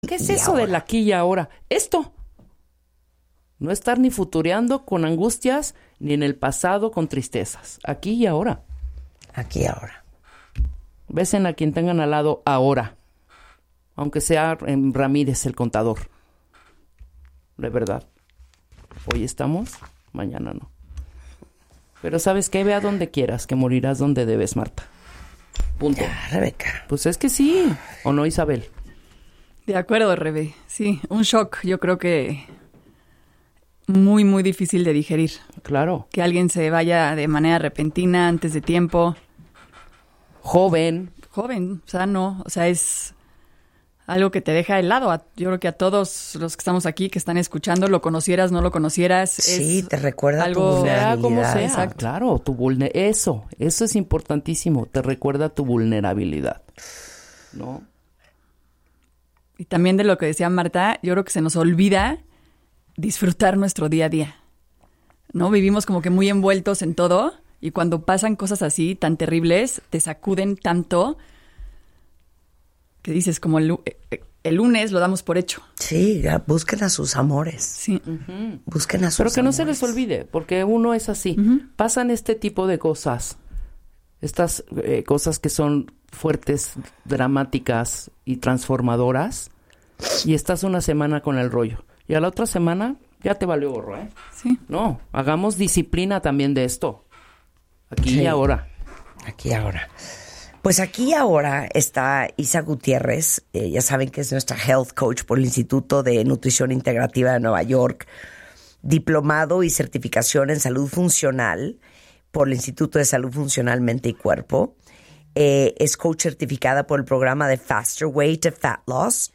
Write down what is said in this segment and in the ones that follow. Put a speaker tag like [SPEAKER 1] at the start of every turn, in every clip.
[SPEAKER 1] ¿Qué es eso del aquí y ahora? Esto. No estar ni futureando con angustias, ni en el pasado con tristezas. Aquí y ahora.
[SPEAKER 2] Aquí y ahora.
[SPEAKER 1] Besen a quien tengan al lado ahora. Aunque sea Ramírez el contador. De verdad. Hoy estamos, mañana no. Pero ¿sabes qué? Ve a donde quieras, que morirás donde debes, Marta. Punto.
[SPEAKER 2] Ya, Rebeca.
[SPEAKER 1] Pues es que sí. ¿O no, Isabel?
[SPEAKER 3] De acuerdo, Rebe. Sí, un shock, yo creo que muy, muy difícil de digerir.
[SPEAKER 1] Claro.
[SPEAKER 3] Que alguien se vaya de manera repentina, antes de tiempo.
[SPEAKER 1] Joven,
[SPEAKER 3] sano, o sea, es algo que te deja helado. Yo creo que a todos los que estamos aquí, que están escuchando, lo conocieras, no lo conocieras.
[SPEAKER 2] Sí,
[SPEAKER 3] es
[SPEAKER 2] te recuerda
[SPEAKER 3] algo,
[SPEAKER 2] tu vulnerabilidad.
[SPEAKER 1] sea como sea.
[SPEAKER 3] Exacto.
[SPEAKER 1] Claro, eso es importantísimo. Te recuerda tu vulnerabilidad, ¿no?
[SPEAKER 3] Y también de lo que decía Marta, yo creo que se nos olvida disfrutar nuestro día a día, ¿no? Vivimos como que muy envueltos en todo y cuando pasan cosas así tan terribles, te sacuden tanto que dices como el lunes lo damos por hecho.
[SPEAKER 2] Sí, ya, busquen a sus amores.
[SPEAKER 3] Sí.
[SPEAKER 2] Busquen a sus
[SPEAKER 1] Pero que no
[SPEAKER 2] amores.
[SPEAKER 1] se les olvide, porque uno es así. Pasan este tipo de cosas, estas cosas que son fuertes, dramáticas y transformadoras, y estás una semana con el rollo. Y a la otra semana ya te valió gorro, ¿eh?
[SPEAKER 3] Sí.
[SPEAKER 1] No, hagamos disciplina también de esto. Aquí
[SPEAKER 2] Sí.
[SPEAKER 1] y ahora.
[SPEAKER 2] Aquí y ahora. Pues aquí y ahora está Isa Gutiérrez, ya saben que es nuestra health coach por el Instituto de Nutrición Integrativa de Nueva York, diplomado y certificación en salud funcional por el Instituto de Salud Funcional Mente y Cuerpo. Es coach certificada por el programa de Faster Way to Fat Loss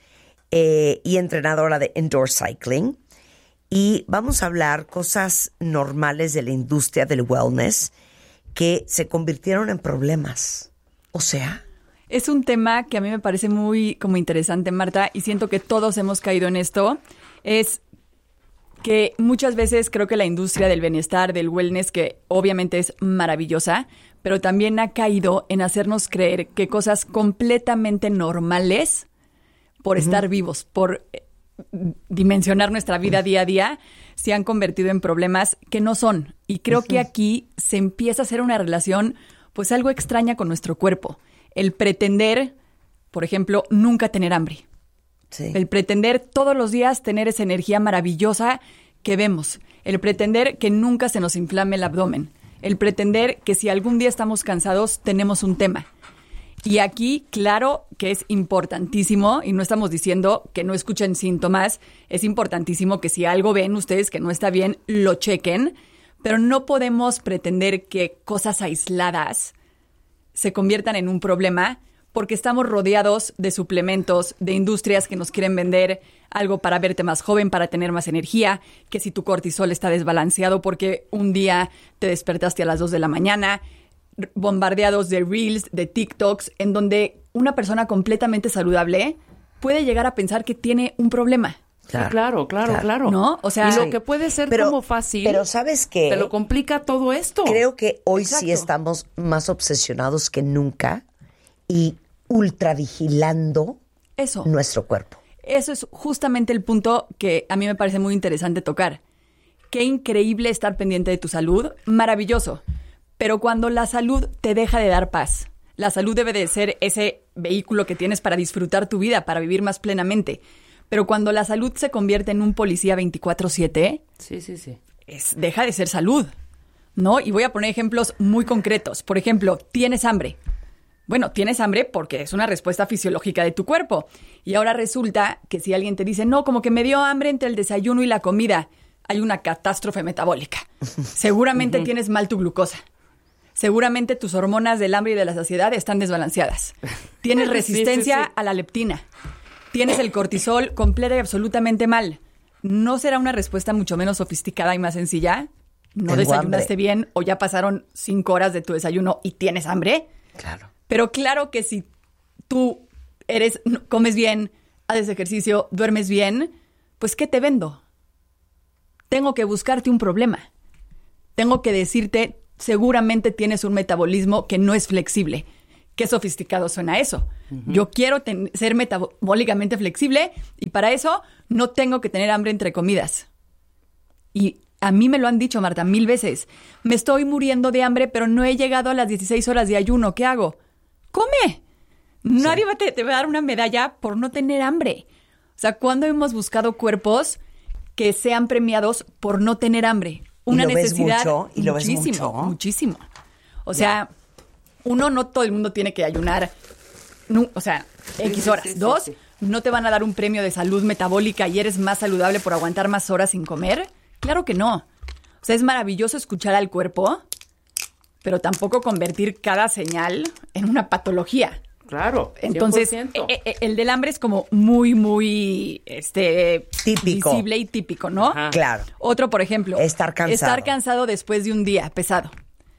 [SPEAKER 2] y entrenadora de indoor cycling. Y vamos a hablar cosas normales de la industria del wellness que se convirtieron en problemas. O sea,
[SPEAKER 3] Es un tema que a mí me parece muy como interesante, Marta, y siento que todos hemos caído en esto. Es que muchas veces creo que la industria del bienestar, del wellness, que obviamente es maravillosa, pero también ha caído en hacernos creer que cosas completamente normales, por estar vivos, por dimensionar nuestra vida día a día, se han convertido en problemas que no son. Y creo que aquí se empieza a hacer una relación pues algo extraña con nuestro cuerpo. El pretender, por ejemplo, nunca tener hambre.
[SPEAKER 2] sí.
[SPEAKER 3] El pretender todos los días tener esa energía maravillosa que vemos. El pretender que nunca se nos inflame el abdomen. El pretender que si algún día estamos cansados, tenemos un tema. Y aquí, claro que es importantísimo, y no estamos diciendo que no escuchen síntomas, es importantísimo que si algo ven ustedes que no está bien, lo chequen, pero no podemos pretender que cosas aisladas se conviertan en un problema porque estamos rodeados de suplementos, de industrias que nos quieren vender algo para verte más joven, para tener más energía, que si tu cortisol está desbalanceado porque un día te despertaste a las 2 de la mañana, bombardeados de reels, de TikToks, en donde una persona completamente saludable puede llegar a pensar que tiene un problema.
[SPEAKER 1] Claro.
[SPEAKER 3] ¿No? O sea,
[SPEAKER 1] y lo que puede ser como fácil,
[SPEAKER 2] pero ¿sabes qué?
[SPEAKER 1] te lo complica todo esto.
[SPEAKER 2] Creo que hoy
[SPEAKER 3] Exacto.
[SPEAKER 2] sí estamos más obsesionados que nunca y ultravigilando
[SPEAKER 3] eso.
[SPEAKER 2] nuestro cuerpo.
[SPEAKER 3] Eso es justamente el punto que a mí me parece muy interesante tocar. Qué increíble estar pendiente de tu salud, maravilloso. Pero cuando la salud te deja de dar paz, la salud debe de ser ese vehículo que tienes para disfrutar tu vida, para vivir más plenamente. Pero cuando la salud se convierte en un policía 24/7,
[SPEAKER 1] Sí.
[SPEAKER 3] deja de ser salud, ¿no? Y voy a poner ejemplos muy concretos. Por ejemplo, tienes hambre. Bueno, tienes hambre porque es una respuesta fisiológica de tu cuerpo. Y ahora resulta que si alguien te dice, no, como que me dio hambre entre el desayuno y la comida, hay una catástrofe metabólica. Seguramente tienes mal tu glucosa. Seguramente tus hormonas del hambre y de la saciedad están desbalanceadas. Tienes resistencia
[SPEAKER 1] Sí.
[SPEAKER 3] a la leptina. Tienes el cortisol completa y absolutamente mal. ¿No será una respuesta mucho menos sofisticada y más sencilla? ¿No
[SPEAKER 2] Tengo
[SPEAKER 3] desayunaste
[SPEAKER 2] hambre.
[SPEAKER 3] bien o ya pasaron 5 horas de tu desayuno y tienes hambre?
[SPEAKER 2] Claro.
[SPEAKER 3] Pero claro que si tú comes bien, haces ejercicio, duermes bien, pues ¿qué te vendo? Tengo que buscarte un problema. Tengo que decirte, seguramente tienes un metabolismo que no es flexible, Qué sofisticado suena eso. Yo quiero ser metabólicamente flexible y para eso no tengo que tener hambre entre comidas. Y a mí me lo han dicho, Marta, 1000 veces. Me estoy muriendo de hambre, pero no he llegado a las 16 horas de ayuno. ¿Qué hago? ¡Come! Nadie te va a dar una medalla por no tener hambre. O sea, ¿cuándo hemos buscado cuerpos que sean premiados por no tener hambre? Una
[SPEAKER 2] ¿Y lo
[SPEAKER 3] necesidad
[SPEAKER 2] ves mucho? ¿Y lo ves
[SPEAKER 3] muchísimo,
[SPEAKER 2] mucho?
[SPEAKER 3] muchísimo. O sea, uno, no todo el mundo tiene que ayunar, o sea, X horas. Dos, ¿no te van a dar un premio de salud metabólica y eres más saludable por aguantar más horas sin comer? Claro que no. O sea, es maravilloso escuchar al cuerpo, pero tampoco convertir cada señal en una patología.
[SPEAKER 1] Claro, 100%.
[SPEAKER 3] Entonces, el del hambre es como muy
[SPEAKER 2] típico,
[SPEAKER 3] visible y típico, ¿no?
[SPEAKER 1] Ajá.
[SPEAKER 2] Claro.
[SPEAKER 3] Otro, por ejemplo,
[SPEAKER 2] estar cansado
[SPEAKER 3] después de un día pesado.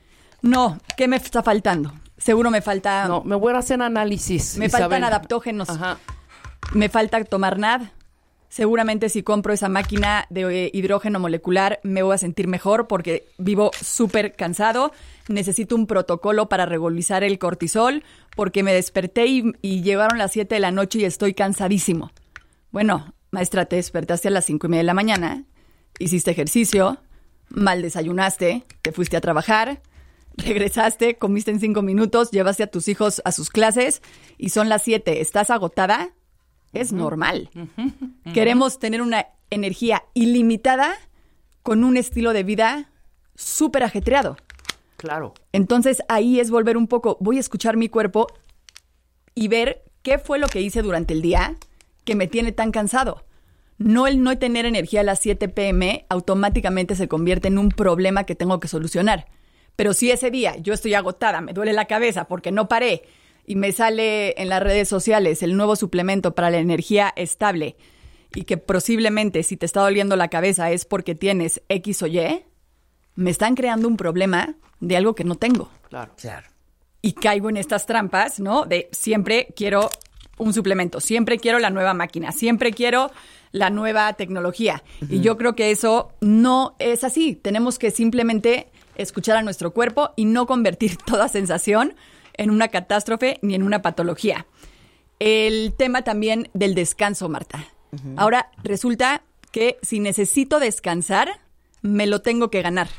[SPEAKER 3] No, ¿qué me está faltando? Seguro me falta...
[SPEAKER 1] No, me voy a hacer análisis.
[SPEAKER 3] Me faltan adaptógenos.
[SPEAKER 1] Ajá.
[SPEAKER 3] Me falta tomar NAD. Seguramente si compro esa máquina de hidrógeno molecular me voy a sentir mejor porque vivo súper cansado. Necesito un protocolo para regularizar el cortisol porque me desperté y llegaron las 7 de la noche y estoy cansadísimo. Bueno, maestra, te despertaste a las 5:30 de la mañana, hiciste ejercicio, mal desayunaste, te fuiste a trabajar, regresaste, comiste en 5 minutos, llevaste a tus hijos a sus clases y son las 7. ¿Estás agotada? Es normal. Queremos tener una energía ilimitada con un estilo de vida súper ajetreado.
[SPEAKER 1] Claro.
[SPEAKER 3] Entonces ahí es volver un poco, voy a escuchar mi cuerpo y ver qué fue lo que hice durante el día que me tiene tan cansado. No el no tener energía a las 7 p.m. automáticamente se convierte en un problema que tengo que solucionar. Pero si ese día yo estoy agotada, me duele la cabeza porque no paré y me sale en las redes sociales el nuevo suplemento para la energía estable y que posiblemente si te está doliendo la cabeza es porque tienes X o Y, me están creando un problema de algo que no tengo.
[SPEAKER 1] Claro.
[SPEAKER 3] Y caigo en estas trampas, ¿no? De siempre quiero un suplemento, siempre quiero la nueva máquina, siempre quiero la nueva tecnología. Y yo creo que eso no es así. Tenemos que simplemente escuchar a nuestro cuerpo y no convertir toda sensación en una catástrofe ni en una patología. El tema también del descanso, Marta. Ahora resulta que si necesito descansar, me lo tengo que ganar.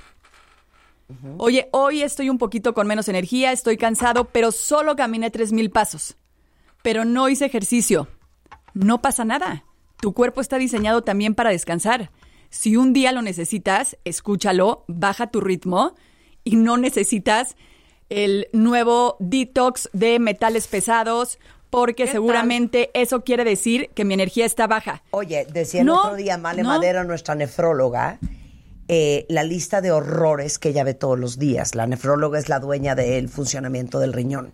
[SPEAKER 3] Oye, hoy estoy un poquito con menos energía, estoy cansado, pero solo caminé 3,000 pasos. Pero no hice ejercicio. No pasa nada. Tu cuerpo está diseñado también para descansar. Si un día lo necesitas, escúchalo, baja tu ritmo y no necesitas el nuevo detox de metales pesados porque seguramente eso quiere decir que mi energía está baja.
[SPEAKER 2] Oye, decía el otro día Male Madero, nuestra nefróloga, la lista de horrores que ella ve todos los días. La nefróloga es la dueña del funcionamiento del riñón.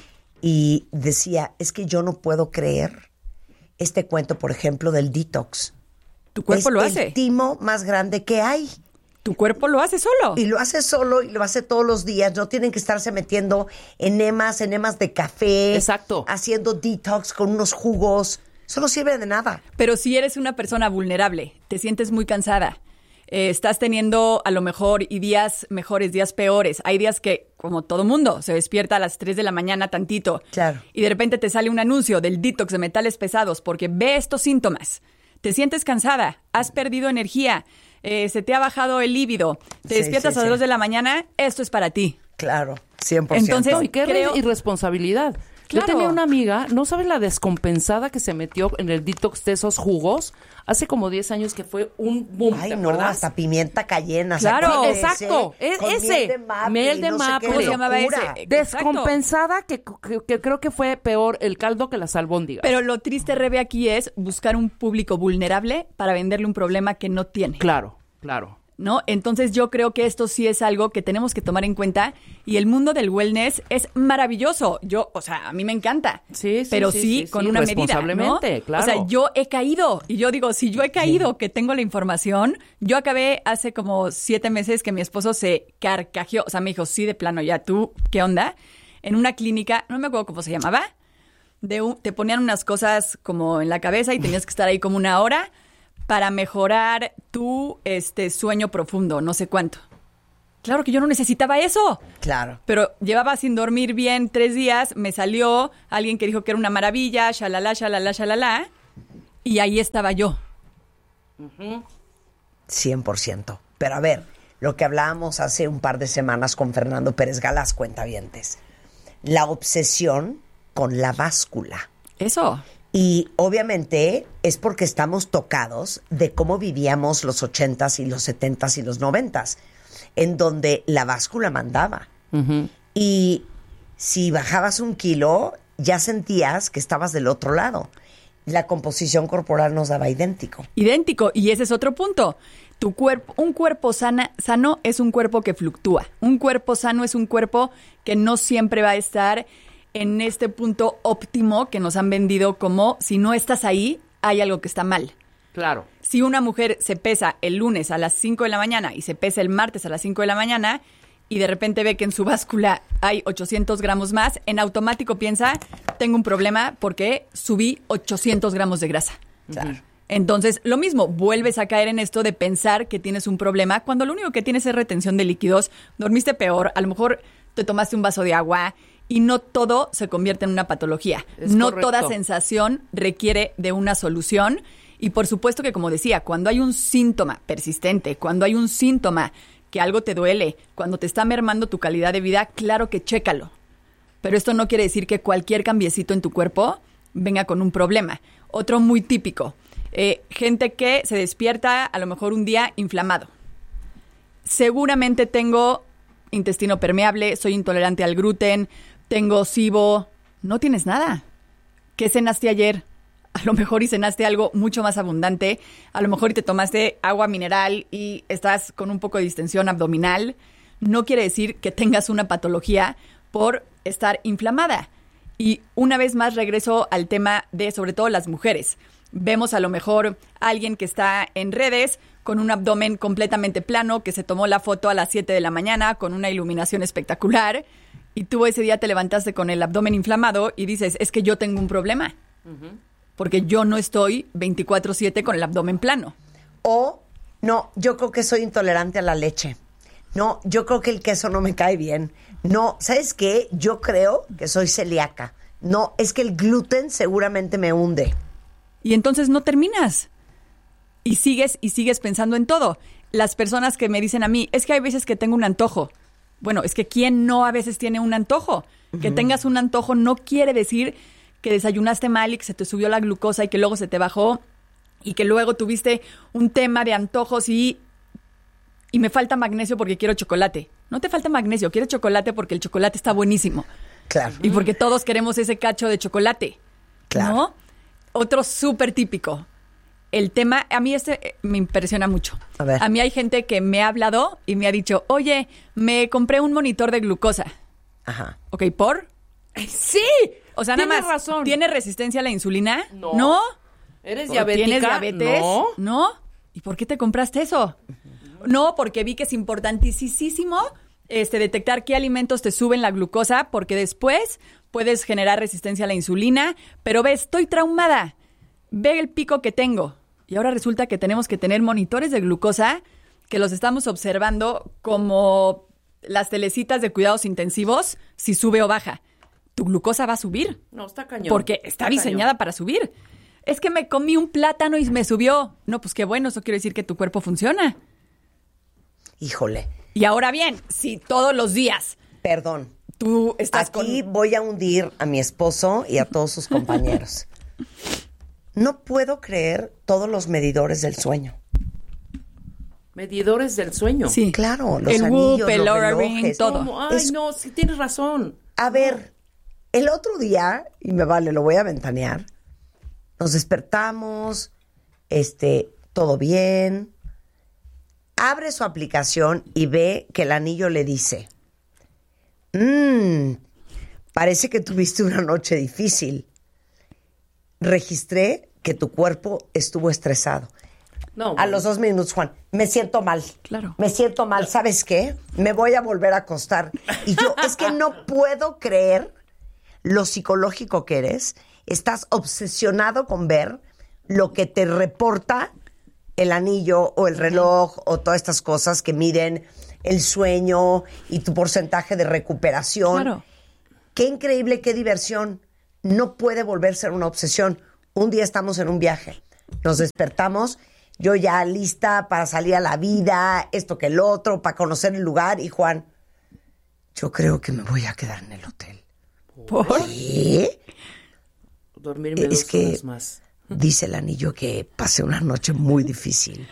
[SPEAKER 2] Y decía, es que yo no puedo creer este cuento, por ejemplo, del detox.
[SPEAKER 3] Tu cuerpo lo hace.
[SPEAKER 2] Es el timo más grande que hay.
[SPEAKER 3] Tu cuerpo lo hace solo.
[SPEAKER 2] Y lo hace solo y lo hace todos los días. No tienen que estarse metiendo enemas de café.
[SPEAKER 1] Exacto.
[SPEAKER 2] Haciendo detox con unos jugos. Eso no sirve de nada.
[SPEAKER 3] Pero si eres una persona vulnerable, te sientes muy cansada, estás teniendo a lo mejor y días mejores, días peores. Hay días que, como todo mundo, se despierta a las 3 de la mañana tantito.
[SPEAKER 2] Claro.
[SPEAKER 3] Y de repente te sale un anuncio del detox de metales pesados porque ve estos síntomas. Te sientes cansada, has perdido energía, se te ha bajado el líbido, te despiertas a las 2 de la mañana, esto es para ti.
[SPEAKER 2] Claro, 100%.
[SPEAKER 3] Entonces,
[SPEAKER 1] Y qué irresponsabilidad.
[SPEAKER 3] Claro.
[SPEAKER 1] Yo tenía una amiga, ¿no sabes la descompensada que se metió en el detox de esos jugos? Hace como 10 años que fue un boom,
[SPEAKER 2] Ay,
[SPEAKER 1] ¿te
[SPEAKER 2] no,
[SPEAKER 1] acuerdas?
[SPEAKER 2] hasta pimienta cayena.
[SPEAKER 3] Claro,
[SPEAKER 1] exacto, ese, miel de maple.
[SPEAKER 3] ¿Cómo se llamaba ese?
[SPEAKER 1] Descompensada que creo que fue peor el caldo que las albóndigas.
[SPEAKER 3] Pero lo triste, Rebe, aquí es buscar un público vulnerable para venderle un problema que no tiene.
[SPEAKER 1] Claro.
[SPEAKER 3] ¿No? Entonces yo creo que esto sí es algo que tenemos que tomar en cuenta y el mundo del wellness es maravilloso. A mí me encanta.
[SPEAKER 1] Sí,
[SPEAKER 3] pero sí con una medida,
[SPEAKER 1] responsablemente,
[SPEAKER 3] ¿no?
[SPEAKER 1] claro.
[SPEAKER 3] O sea, yo he caído y yo digo, si yo he caído, que tengo la información, yo acabé hace como 7 meses que mi esposo se carcajeó, o sea, me dijo, sí, de plano, ya tú, ¿qué onda? En una clínica, no me acuerdo cómo se llamaba, te ponían unas cosas como en la cabeza y tenías que estar ahí como 1 hora para mejorar tu sueño profundo, no sé cuánto. Claro que yo no necesitaba eso.
[SPEAKER 2] Claro.
[SPEAKER 3] Pero llevaba sin dormir bien 3 días, me salió alguien que dijo que era una maravilla, shalala, shalala, shalala, y ahí estaba yo.
[SPEAKER 2] 100%. Pero a ver, lo que hablábamos hace un par de semanas con Fernando Pérez Galás, cuentavientes. La obsesión con la báscula.
[SPEAKER 3] Eso.
[SPEAKER 2] Y obviamente es porque estamos tocados de cómo vivíamos los 80s y los 70s y los 90s, en donde la báscula mandaba. Y si bajabas 1 kilo, ya sentías que estabas del otro lado. La composición corporal nos daba idéntico.
[SPEAKER 3] Idéntico, y ese es otro punto. Tu cuerpo, un cuerpo sano es un cuerpo que fluctúa. Un cuerpo sano es un cuerpo que no siempre va a estar en este punto óptimo que nos han vendido como si no estás ahí, hay algo que está mal.
[SPEAKER 1] Claro.
[SPEAKER 3] Si una mujer se pesa el lunes a las 5 de la mañana y se pesa el martes a las 5 de la mañana y de repente ve que en su báscula hay 800 gramos más, en automático piensa, tengo un problema porque subí 800 gramos de grasa.
[SPEAKER 2] Claro.
[SPEAKER 3] Entonces, lo mismo, vuelves a caer en esto de pensar que tienes un problema cuando lo único que tienes es retención de líquidos, dormiste peor, a lo mejor te tomaste un vaso de agua y no todo se convierte en una patología. No
[SPEAKER 1] correcto.
[SPEAKER 3] toda sensación requiere de una solución. Y por supuesto que, como decía, cuando hay un síntoma persistente, cuando hay un síntoma que algo te duele, cuando te está mermando tu calidad de vida, claro que chécalo. Pero esto no quiere decir que cualquier cambiecito en tu cuerpo venga con un problema. Otro muy típico, gente que se despierta a lo mejor un día inflamado. Seguramente tengo intestino permeable, soy intolerante al gluten, tengo SIBO. No tienes nada. ¿Qué cenaste ayer? A lo mejor y cenaste algo mucho más abundante, a lo mejor y te tomaste agua mineral y estás con un poco de distensión abdominal. No quiere decir que tengas una patología por estar inflamada. Y una vez más regreso al tema de sobre todo las mujeres. Vemos a lo mejor a alguien que está en redes con un abdomen completamente plano, que se tomó la foto a las 7 de la mañana con una iluminación espectacular y tú ese día te levantaste con el abdomen inflamado y dices, es que yo tengo un problema. Porque yo no estoy 24/7 con el abdomen plano.
[SPEAKER 2] O, no, yo creo que soy intolerante a la leche. No, yo creo que el queso no me cae bien. No, ¿sabes qué? Yo creo que soy celíaca. No, es que el gluten seguramente me hunde.
[SPEAKER 3] Y entonces no terminas. Y sigues pensando en todo. Las personas que me dicen a mí, es que hay veces que tengo un antojo. Bueno, es que ¿quién no a veces tiene un antojo? Que tengas un antojo no quiere decir que desayunaste mal y que se te subió la glucosa y que luego se te bajó y que luego tuviste un tema de antojos y me falta magnesio porque quiero chocolate. No te falta magnesio, quieres chocolate porque el chocolate está buenísimo.
[SPEAKER 2] Claro.
[SPEAKER 3] Y porque todos queremos ese cacho de chocolate.
[SPEAKER 2] Claro.
[SPEAKER 3] ¿No? Otro súper típico. El tema, a mí me impresiona mucho.
[SPEAKER 2] A ver.
[SPEAKER 3] A mí hay gente que me ha hablado y me ha dicho, oye, me compré un monitor de glucosa.
[SPEAKER 2] Ajá.
[SPEAKER 3] Ok, ¿por?
[SPEAKER 1] ¡Sí!
[SPEAKER 3] O sea, nada
[SPEAKER 1] Tienes
[SPEAKER 3] más,
[SPEAKER 1] razón.
[SPEAKER 3] ¿tiene resistencia a la insulina?
[SPEAKER 1] No. ¿Eres
[SPEAKER 3] ¿O
[SPEAKER 1] diabética?
[SPEAKER 3] ¿Tienes diabetes?
[SPEAKER 1] No.
[SPEAKER 3] ¿No? ¿Y por qué te compraste eso? No, porque vi que es importantísimo detectar qué alimentos te suben la glucosa, porque después puedes generar resistencia a la insulina. Pero ve, estoy traumada. Ve el pico que tengo. Y ahora resulta que tenemos que tener monitores de glucosa que los estamos observando como las telecitas de cuidados intensivos, si sube o baja. Tu glucosa va a subir.
[SPEAKER 1] No, está cañón.
[SPEAKER 3] Porque está diseñada para subir. Es que me comí un plátano y me subió. No, pues qué bueno, eso quiere decir que tu cuerpo funciona.
[SPEAKER 2] Híjole.
[SPEAKER 3] Y ahora bien, si todos los días
[SPEAKER 2] Perdón.
[SPEAKER 3] tú estás
[SPEAKER 2] Aquí voy a hundir a mi esposo y a todos sus compañeros. No puedo creer todos los medidores del sueño.
[SPEAKER 1] Medidores del sueño.
[SPEAKER 3] Sí.
[SPEAKER 2] Claro, los
[SPEAKER 3] el
[SPEAKER 2] anillos,
[SPEAKER 3] Whoop, el
[SPEAKER 2] los
[SPEAKER 3] Oura Ring,
[SPEAKER 2] relojes.
[SPEAKER 3] todo.
[SPEAKER 1] ¿Cómo? Ay, no, sí tienes razón.
[SPEAKER 2] A ver, el otro día, y me vale, lo voy a ventanear, nos despertamos, todo bien, abre su aplicación y ve que el anillo le dice, parece que tuviste una noche difícil. Registré que tu cuerpo estuvo estresado.
[SPEAKER 1] No.
[SPEAKER 2] A los 2 minutos, Juan, me siento mal.
[SPEAKER 3] Claro.
[SPEAKER 2] Me siento mal, ¿sabes qué? Me voy a volver a acostar. Y yo, es que no puedo creer lo psicológico que eres. Estás obsesionado con ver lo que te reporta el anillo o el reloj o todas estas cosas que miden el sueño y tu porcentaje de recuperación.
[SPEAKER 3] Claro.
[SPEAKER 2] Qué increíble, qué diversión. No puede volver a ser una obsesión. Un día estamos en un viaje, nos despertamos, yo ya lista para salir a la vida, esto que el otro, para conocer el lugar, y Juan, yo creo que me voy a quedar en el hotel.
[SPEAKER 3] ¿Por?
[SPEAKER 2] ¿Qué?
[SPEAKER 1] Dormirme 2 horas más.
[SPEAKER 2] Dice el anillo que pasé una noche muy difícil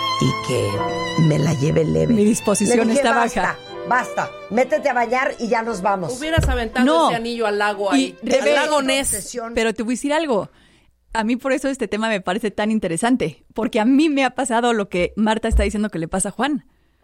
[SPEAKER 2] y que me la lleve leve.
[SPEAKER 3] Mi disposición
[SPEAKER 2] Le dije,
[SPEAKER 3] está
[SPEAKER 2] basta,
[SPEAKER 3] baja.
[SPEAKER 2] Basta, métete a bañar y ya nos vamos.
[SPEAKER 1] Hubieras aventado ese anillo al lago ahí.
[SPEAKER 3] Rebe,
[SPEAKER 1] Al lago Ness.
[SPEAKER 2] Obsesión.
[SPEAKER 3] Pero te voy a decir algo. A mí por eso este tema me parece tan interesante. Porque a mí me ha pasado lo que Marta está diciendo que le pasa a Juan.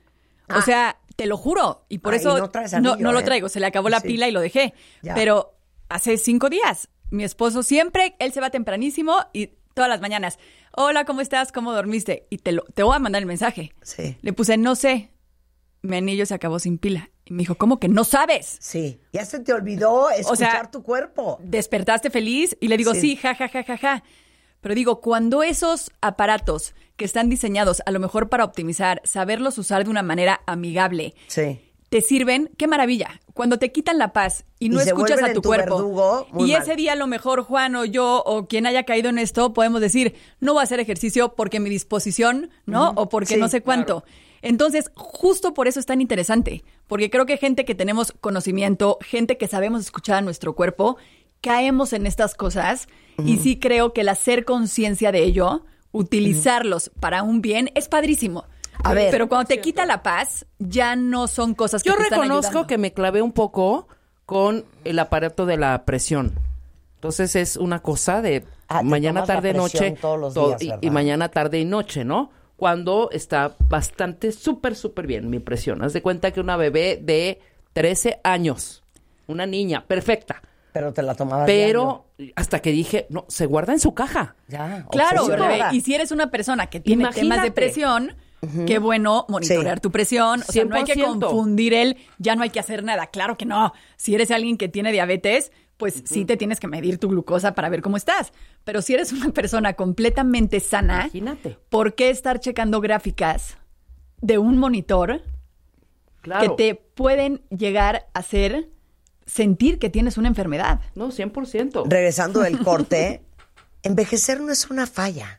[SPEAKER 3] O sea, te lo juro. Y por eso
[SPEAKER 2] no traes anillo,
[SPEAKER 3] no lo traigo. Se le acabó la pila y lo dejé.
[SPEAKER 2] Ya.
[SPEAKER 3] Pero hace 5 días, mi esposo siempre, él se va tempranísimo y todas las mañanas, hola, ¿cómo estás? ¿Cómo dormiste? Y te voy a mandar el mensaje.
[SPEAKER 2] Sí.
[SPEAKER 3] Le puse, no sé, mi anillo se acabó sin pila. Y me dijo, ¿cómo que no sabes?
[SPEAKER 2] Sí, ya se te olvidó escuchar tu cuerpo.
[SPEAKER 3] ¿Despertaste feliz? Y le digo, sí, ja, ja, ja, ja, ja. Pero digo, cuando esos aparatos que están diseñados a lo mejor para optimizar, saberlos usar de una manera amigable,
[SPEAKER 2] Sí.
[SPEAKER 3] te sirven, qué maravilla. Cuando te quitan la paz y no
[SPEAKER 2] Y se
[SPEAKER 3] escuchas
[SPEAKER 2] vuelven
[SPEAKER 3] a tu
[SPEAKER 2] en tu
[SPEAKER 3] cuerpo.
[SPEAKER 2] verdugo, muy
[SPEAKER 3] Y
[SPEAKER 2] mal.
[SPEAKER 3] ese día a lo mejor Juan o yo o quien haya caído en esto podemos decir, no voy a hacer ejercicio porque mi disposición, ¿no? O porque
[SPEAKER 2] Sí,
[SPEAKER 3] no sé cuánto.
[SPEAKER 1] claro.
[SPEAKER 3] Entonces, justo por eso es tan interesante. Porque creo que gente que tenemos conocimiento, gente que sabemos escuchar a nuestro cuerpo, caemos en estas cosas. Y sí creo que el hacer conciencia de ello, utilizarlos para un bien, es padrísimo.
[SPEAKER 2] A ver.
[SPEAKER 3] Pero cuando te quita la paz, ya no son cosas que
[SPEAKER 1] Yo
[SPEAKER 3] te están
[SPEAKER 1] reconozco
[SPEAKER 3] ayudando.
[SPEAKER 1] que me clavé un poco con el aparato de la presión. Entonces es una cosa de
[SPEAKER 2] Ah, te
[SPEAKER 1] mañana,
[SPEAKER 2] tomas la
[SPEAKER 1] tarde,
[SPEAKER 2] presión
[SPEAKER 1] noche.
[SPEAKER 2] todos los
[SPEAKER 1] todo-
[SPEAKER 2] días,
[SPEAKER 1] y
[SPEAKER 2] ¿verdad?
[SPEAKER 1] mañana, tarde y noche, ¿no? Cuando está bastante, súper bien mi presión. Haz de cuenta que una bebé de 13 años, una niña perfecta,
[SPEAKER 2] Pero te la tomabas
[SPEAKER 1] pero hasta que dije, no, se guarda en su caja.
[SPEAKER 2] diario. Ya,
[SPEAKER 3] Claro,
[SPEAKER 2] obsesionada.
[SPEAKER 3] Rebe, y si eres una persona que tiene
[SPEAKER 1] Imagínate.
[SPEAKER 3] temas de presión, qué bueno monitorear
[SPEAKER 2] Sí.
[SPEAKER 3] tu presión. O sea, no hay que
[SPEAKER 1] 100%.
[SPEAKER 3] confundir ya no hay que hacer nada. Claro que no. Si eres alguien que tiene diabetes, pues sí te tienes que medir tu glucosa para ver cómo estás. Pero si eres una persona completamente sana,
[SPEAKER 1] Imagínate.
[SPEAKER 3] ¿por qué estar checando gráficas de un monitor
[SPEAKER 1] Claro.
[SPEAKER 3] que te pueden llegar a hacer sentir que tienes una enfermedad?
[SPEAKER 1] No, 100%.
[SPEAKER 2] Regresando del corte, envejecer no es una falla.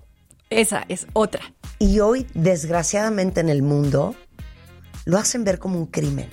[SPEAKER 3] Esa es otra.
[SPEAKER 2] Y hoy, desgraciadamente en el mundo, lo hacen ver como un crimen.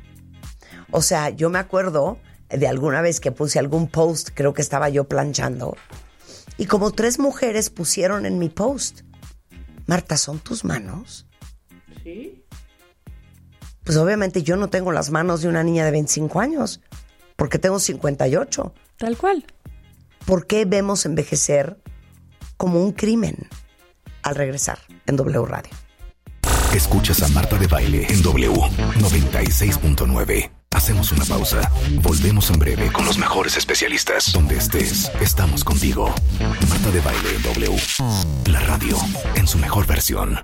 [SPEAKER 2] O sea, yo me acuerdo de alguna vez que puse algún post, creo que estaba yo planchando, y como 3 mujeres pusieron en mi post, Marta, ¿son tus manos?
[SPEAKER 1] Sí.
[SPEAKER 2] Pues obviamente yo no tengo las manos de una niña de 25 años, porque tengo 58.
[SPEAKER 3] Tal cual.
[SPEAKER 2] ¿Por qué vemos envejecer como un crimen? Al regresar en W Radio.
[SPEAKER 4] Escuchas a Marta de Baile en W 96.9. Hacemos una pausa. Volvemos en breve con los mejores especialistas. Donde estés, estamos contigo. Marta de Baile en W. La radio en su mejor versión.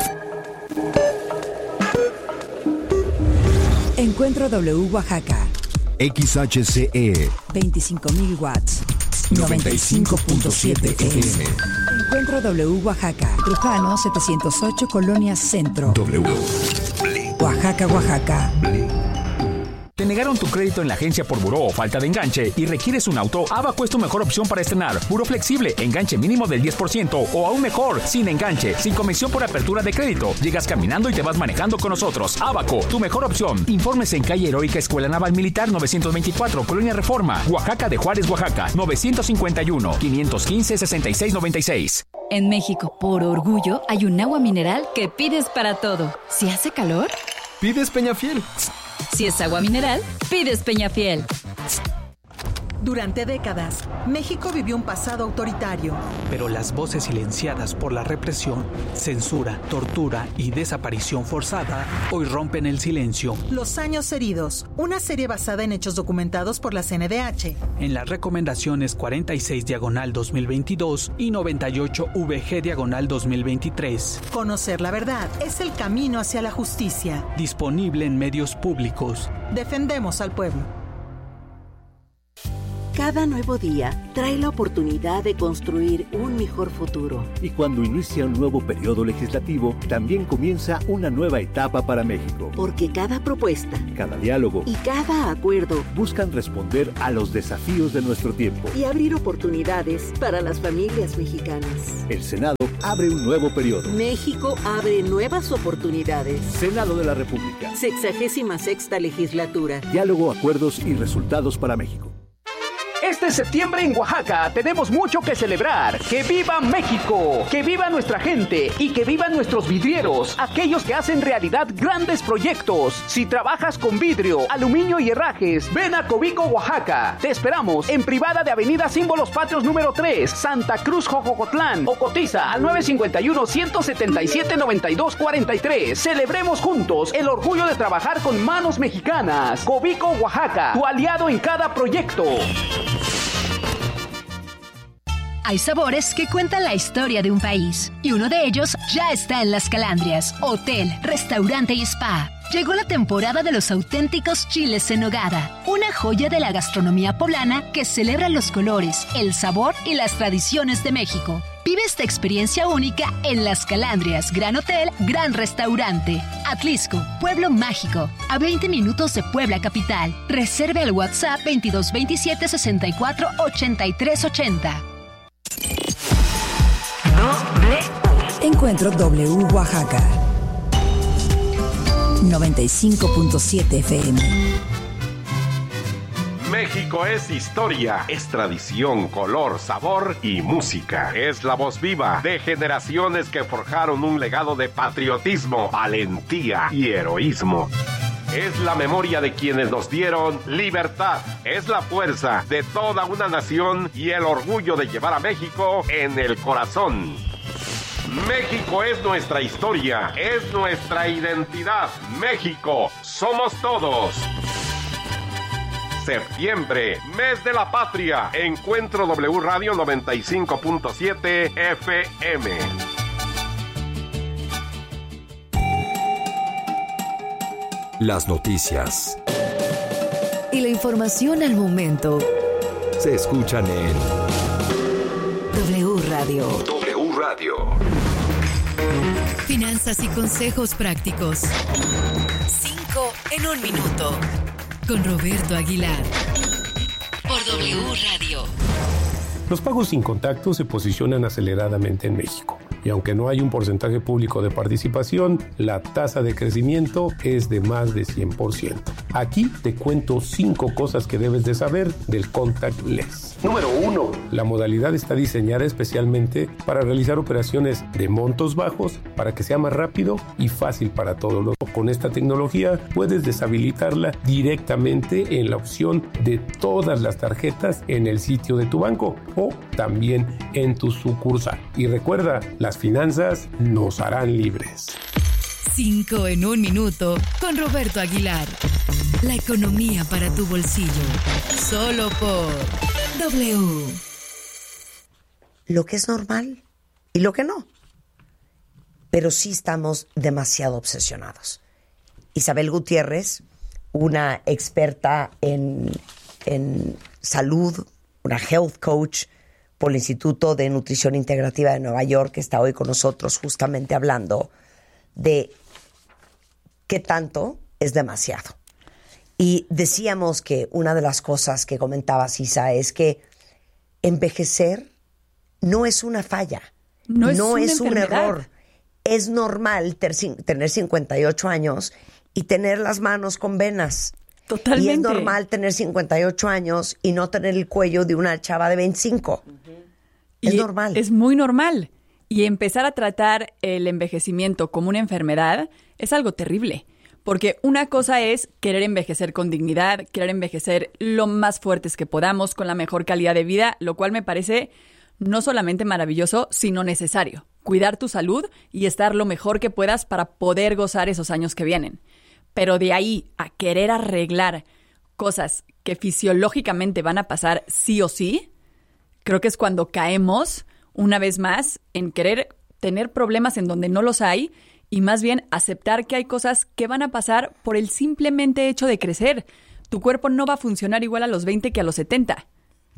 [SPEAKER 5] Encuentro W Oaxaca,
[SPEAKER 4] XHCE
[SPEAKER 5] 25,000 watts,
[SPEAKER 4] 95.7 FM.
[SPEAKER 5] Encuentro W Oaxaca, Trujano 708, Colonia Centro,
[SPEAKER 4] W.
[SPEAKER 5] Oaxaca, Oaxaca.
[SPEAKER 6] ¿Te negaron tu crédito en la agencia por buró o falta de enganche y requieres un auto? Abaco es tu mejor opción para estrenar. Buró flexible, enganche mínimo del 10% o aún mejor, sin enganche, sin comisión por apertura de crédito. Llegas caminando y te vas manejando con nosotros. Abaco, tu mejor opción. Informes en calle Heroica Escuela Naval Militar 924, Colonia Reforma, Oaxaca de Juárez, Oaxaca, 951-515-6696.
[SPEAKER 7] En México, por orgullo, hay un agua mineral que pides para todo. Si hace calor,
[SPEAKER 8] Pides Peñafiel.
[SPEAKER 7] si es agua mineral, pides Peñafiel.
[SPEAKER 9] Durante décadas, México vivió un pasado autoritario.
[SPEAKER 10] Pero las voces silenciadas por la represión, censura, tortura y desaparición forzada hoy rompen el silencio.
[SPEAKER 9] Los años heridos, una serie basada en hechos documentados por la CNDH.
[SPEAKER 10] En las recomendaciones 46/2022 y 98-VG/2023.
[SPEAKER 9] Conocer la verdad es el camino hacia la justicia.
[SPEAKER 10] Disponible en medios públicos.
[SPEAKER 9] Defendemos al pueblo.
[SPEAKER 8] Cada nuevo día trae la oportunidad de construir un mejor futuro.
[SPEAKER 11] Y cuando inicia un nuevo periodo legislativo, también comienza una nueva etapa para México.
[SPEAKER 8] Porque cada propuesta,
[SPEAKER 11] cada diálogo
[SPEAKER 8] y cada acuerdo
[SPEAKER 11] buscan responder a los desafíos de nuestro tiempo
[SPEAKER 8] y abrir oportunidades para las familias mexicanas.
[SPEAKER 11] El Senado abre un nuevo periodo.
[SPEAKER 8] México abre nuevas oportunidades.
[SPEAKER 11] Senado de la República.
[SPEAKER 8] 66ª legislatura.
[SPEAKER 11] Diálogo, acuerdos y resultados para México.
[SPEAKER 6] Este septiembre en Oaxaca tenemos mucho que celebrar. ¡Que viva México! ¡Que viva nuestra gente! Y que vivan nuestros vidrieros, aquellos que hacen realidad grandes proyectos. Si trabajas con vidrio, aluminio y herrajes, ven a Cobico, Oaxaca. Te esperamos en privada de Avenida Símbolos Patrios número 3, Santa Cruz, Jojocotlán, o cotiza al 951-177-9243. Celebremos juntos el orgullo de trabajar con manos mexicanas. Cobico, Oaxaca, tu aliado en cada proyecto.
[SPEAKER 12] Hay sabores que cuentan la historia de un país, y uno de ellos ya está en Las Calandrias, hotel, restaurante y spa. Llegó la temporada de los auténticos chiles en nogada, una joya de la gastronomía poblana que celebra los colores, el sabor y las tradiciones de México. Vive esta experiencia única en Las Calandrias, Gran Hotel, Gran Restaurante. Atlisco, Pueblo Mágico, a 20 minutos de Puebla Capital. Reserve al WhatsApp 2227 64 83 80.
[SPEAKER 5] Encuentro W Oaxaca 95.7 FM.
[SPEAKER 13] México es historia, es tradición, color, sabor y música. Es la voz viva de generaciones que forjaron un legado de patriotismo, valentía y heroísmo. Es la memoria de quienes nos dieron libertad. Es la fuerza de toda una nación y el orgullo de llevar a México en el corazón. México es nuestra historia, es nuestra identidad. México, somos todos. Septiembre, mes de la patria. Encuentro W Radio 95.7 FM.
[SPEAKER 14] Las noticias
[SPEAKER 15] y la información al momento
[SPEAKER 14] se escuchan en
[SPEAKER 15] W Radio.
[SPEAKER 14] W Radio.
[SPEAKER 15] Finanzas y consejos prácticos. 5 en 1 minuto. Con Roberto Aguilar. Por W Radio.
[SPEAKER 16] Los pagos sin contacto se posicionan aceleradamente en México. Y aunque no hay un porcentaje público de participación, la tasa de crecimiento es de más de 100%. Aquí te cuento 5 cosas que debes de saber del contactless.
[SPEAKER 13] Número 1.
[SPEAKER 16] La modalidad está diseñada especialmente para realizar operaciones de montos bajos para que sea más rápido y fácil para todos. Con esta tecnología puedes deshabilitarla directamente en la opción de todas las tarjetas en el sitio de tu banco o también en tu sucursal. Y recuerda, las finanzas nos harán libres.
[SPEAKER 15] 5 en 1 minuto con Roberto Aguilar. La economía para tu bolsillo. Solo por W.
[SPEAKER 2] Lo que es normal y lo que no. Pero sí estamos demasiado obsesionados. Isabel Gutiérrez, una experta en salud, una health coach por el Instituto de Nutrición Integrativa de Nueva York, que está hoy con nosotros justamente hablando de qué tanto es demasiado. Y decíamos que una de las cosas que comentabas, Isa, es que envejecer no es una falla, no es un error. Es normal tener 58 años y tener las manos con venas.
[SPEAKER 3] Totalmente.
[SPEAKER 2] Y es normal tener 58 años y no tener el cuello de una chava de 25. Es normal.
[SPEAKER 3] Es muy normal. Y empezar a tratar el envejecimiento como una enfermedad es algo terrible. Porque una cosa es querer envejecer con dignidad, querer envejecer lo más fuertes que podamos, con la mejor calidad de vida, lo cual me parece no solamente maravilloso, sino necesario. Cuidar tu salud y estar lo mejor que puedas para poder gozar esos años que vienen. Pero de ahí a querer arreglar cosas que fisiológicamente van a pasar sí o sí, creo que es cuando caemos una vez más en querer tener problemas en donde no los hay y más bien aceptar que hay cosas que van a pasar por el simplemente hecho de crecer. Tu cuerpo no va a funcionar igual a los 20 que a los 70.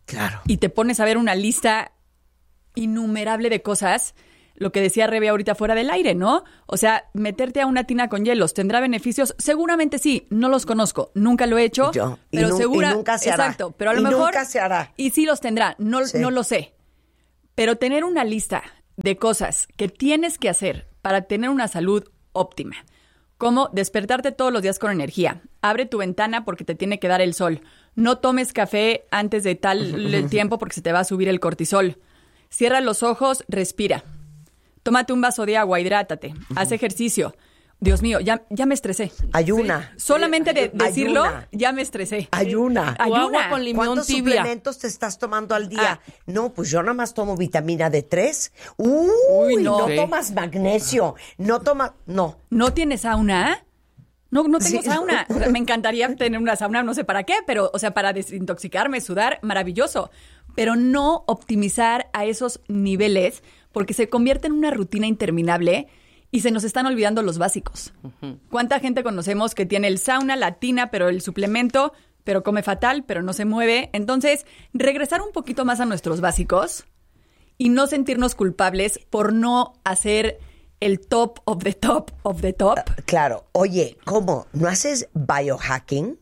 [SPEAKER 2] Claro.
[SPEAKER 3] Y te pones a ver una lista innumerable de cosas, lo que decía Rebe ahorita fuera del aire, ¿no? O sea, meterte a una tina con hielos, ¿tendrá beneficios? Seguramente sí, no los conozco, nunca lo he hecho, pero
[SPEAKER 2] y nunca se hará.
[SPEAKER 3] Exacto, pero a lo mejor
[SPEAKER 2] nunca se hará.
[SPEAKER 3] Y sí los tendrá, no lo sé. Pero tener una lista de cosas que tienes que hacer para tener una salud óptima, como despertarte todos los días con energía, abre tu ventana porque te tiene que dar el sol, no tomes café antes de tal tiempo porque se te va a subir el cortisol, cierra los ojos, respira, tómate un vaso de agua, hidrátate, haz ejercicio. Dios mío, ya me estresé.
[SPEAKER 2] Ayuna.
[SPEAKER 3] Sí. Solamente de decirlo, ya me estresé.
[SPEAKER 2] Ayuna.
[SPEAKER 1] Agua con limón
[SPEAKER 2] ¿Cuántos
[SPEAKER 1] tibia?
[SPEAKER 2] suplementos te estás tomando al día? No, pues yo nada más tomo vitamina D3. Uy, no tomas magnesio. No.
[SPEAKER 3] ¿No tienes sauna? No tengo sauna. O sea, me encantaría tener una sauna, no sé para qué, pero, o sea, para desintoxicarme, sudar, maravilloso. Pero no optimizar a esos niveles porque se convierte en una rutina interminable y se nos están olvidando los básicos. ¿Cuánta gente conocemos que tiene el sauna, la tina, pero el suplemento, pero come fatal, pero no se mueve? Entonces, regresar un poquito más a nuestros básicos y no sentirnos culpables por no hacer el top of the top of the top.
[SPEAKER 2] Claro. Oye, ¿cómo? ¿No haces biohacking?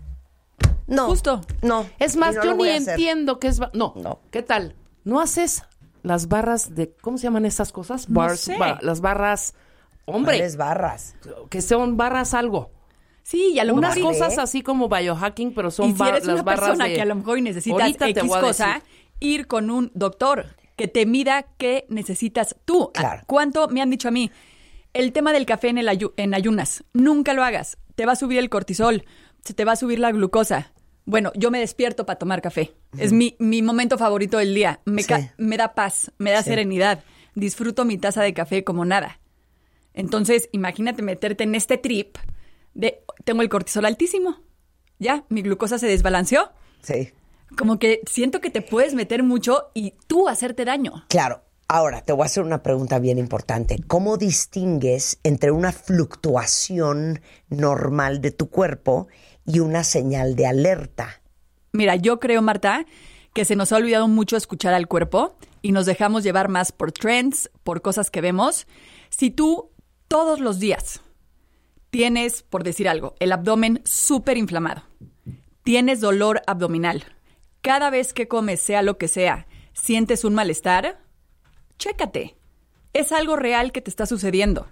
[SPEAKER 2] No.
[SPEAKER 3] Justo.
[SPEAKER 2] No.
[SPEAKER 1] Es más,
[SPEAKER 2] no
[SPEAKER 1] yo
[SPEAKER 2] lo voy
[SPEAKER 1] ni
[SPEAKER 2] a hacer.
[SPEAKER 1] entiendo qué es... No. ¿Qué tal? ¿No haces las barras de... ¿Cómo se llaman esas cosas?
[SPEAKER 3] No sé.
[SPEAKER 1] Las barras... Hombre.
[SPEAKER 2] ¿Cuáles barras?
[SPEAKER 1] Que son barras algo.
[SPEAKER 3] Sí, y a lo
[SPEAKER 1] unas
[SPEAKER 3] mejor...
[SPEAKER 1] cosas así como biohacking, pero son
[SPEAKER 3] y si eres
[SPEAKER 1] las
[SPEAKER 3] una
[SPEAKER 1] barras
[SPEAKER 3] persona
[SPEAKER 1] de...
[SPEAKER 3] que a lo mejor necesitas
[SPEAKER 1] Ahorita te
[SPEAKER 3] X
[SPEAKER 1] voy a
[SPEAKER 3] cosa,
[SPEAKER 1] decir.
[SPEAKER 3] ir con un doctor que te mida qué necesitas tú.
[SPEAKER 2] Claro.
[SPEAKER 3] ¿Cuánto me han dicho a mí? El tema del café en ayunas. Nunca lo hagas. Te va a subir el cortisol. Se te va a subir la glucosa. Bueno, yo me despierto para tomar café. Es mi momento favorito del día. Me da paz, me da serenidad. Disfruto mi taza de café como nada. Entonces, imagínate meterte en este trip de tengo el cortisol altísimo. Ya, mi glucosa se desbalanceó.
[SPEAKER 2] Sí.
[SPEAKER 3] Como que siento que te puedes meter mucho y tú hacerte daño.
[SPEAKER 2] Claro. Ahora, te voy a hacer una pregunta bien importante. ¿Cómo distingues entre una fluctuación normal de tu cuerpo y una señal de alerta?
[SPEAKER 3] Mira, yo creo, Marta, que se nos ha olvidado mucho escuchar al cuerpo y nos dejamos llevar más por trends, por cosas que vemos. Si tú todos los días tienes, por decir algo, el abdomen súper inflamado, tienes dolor abdominal, cada vez que comes, sea lo que sea, sientes un malestar, chécate. Es algo real que te está sucediendo.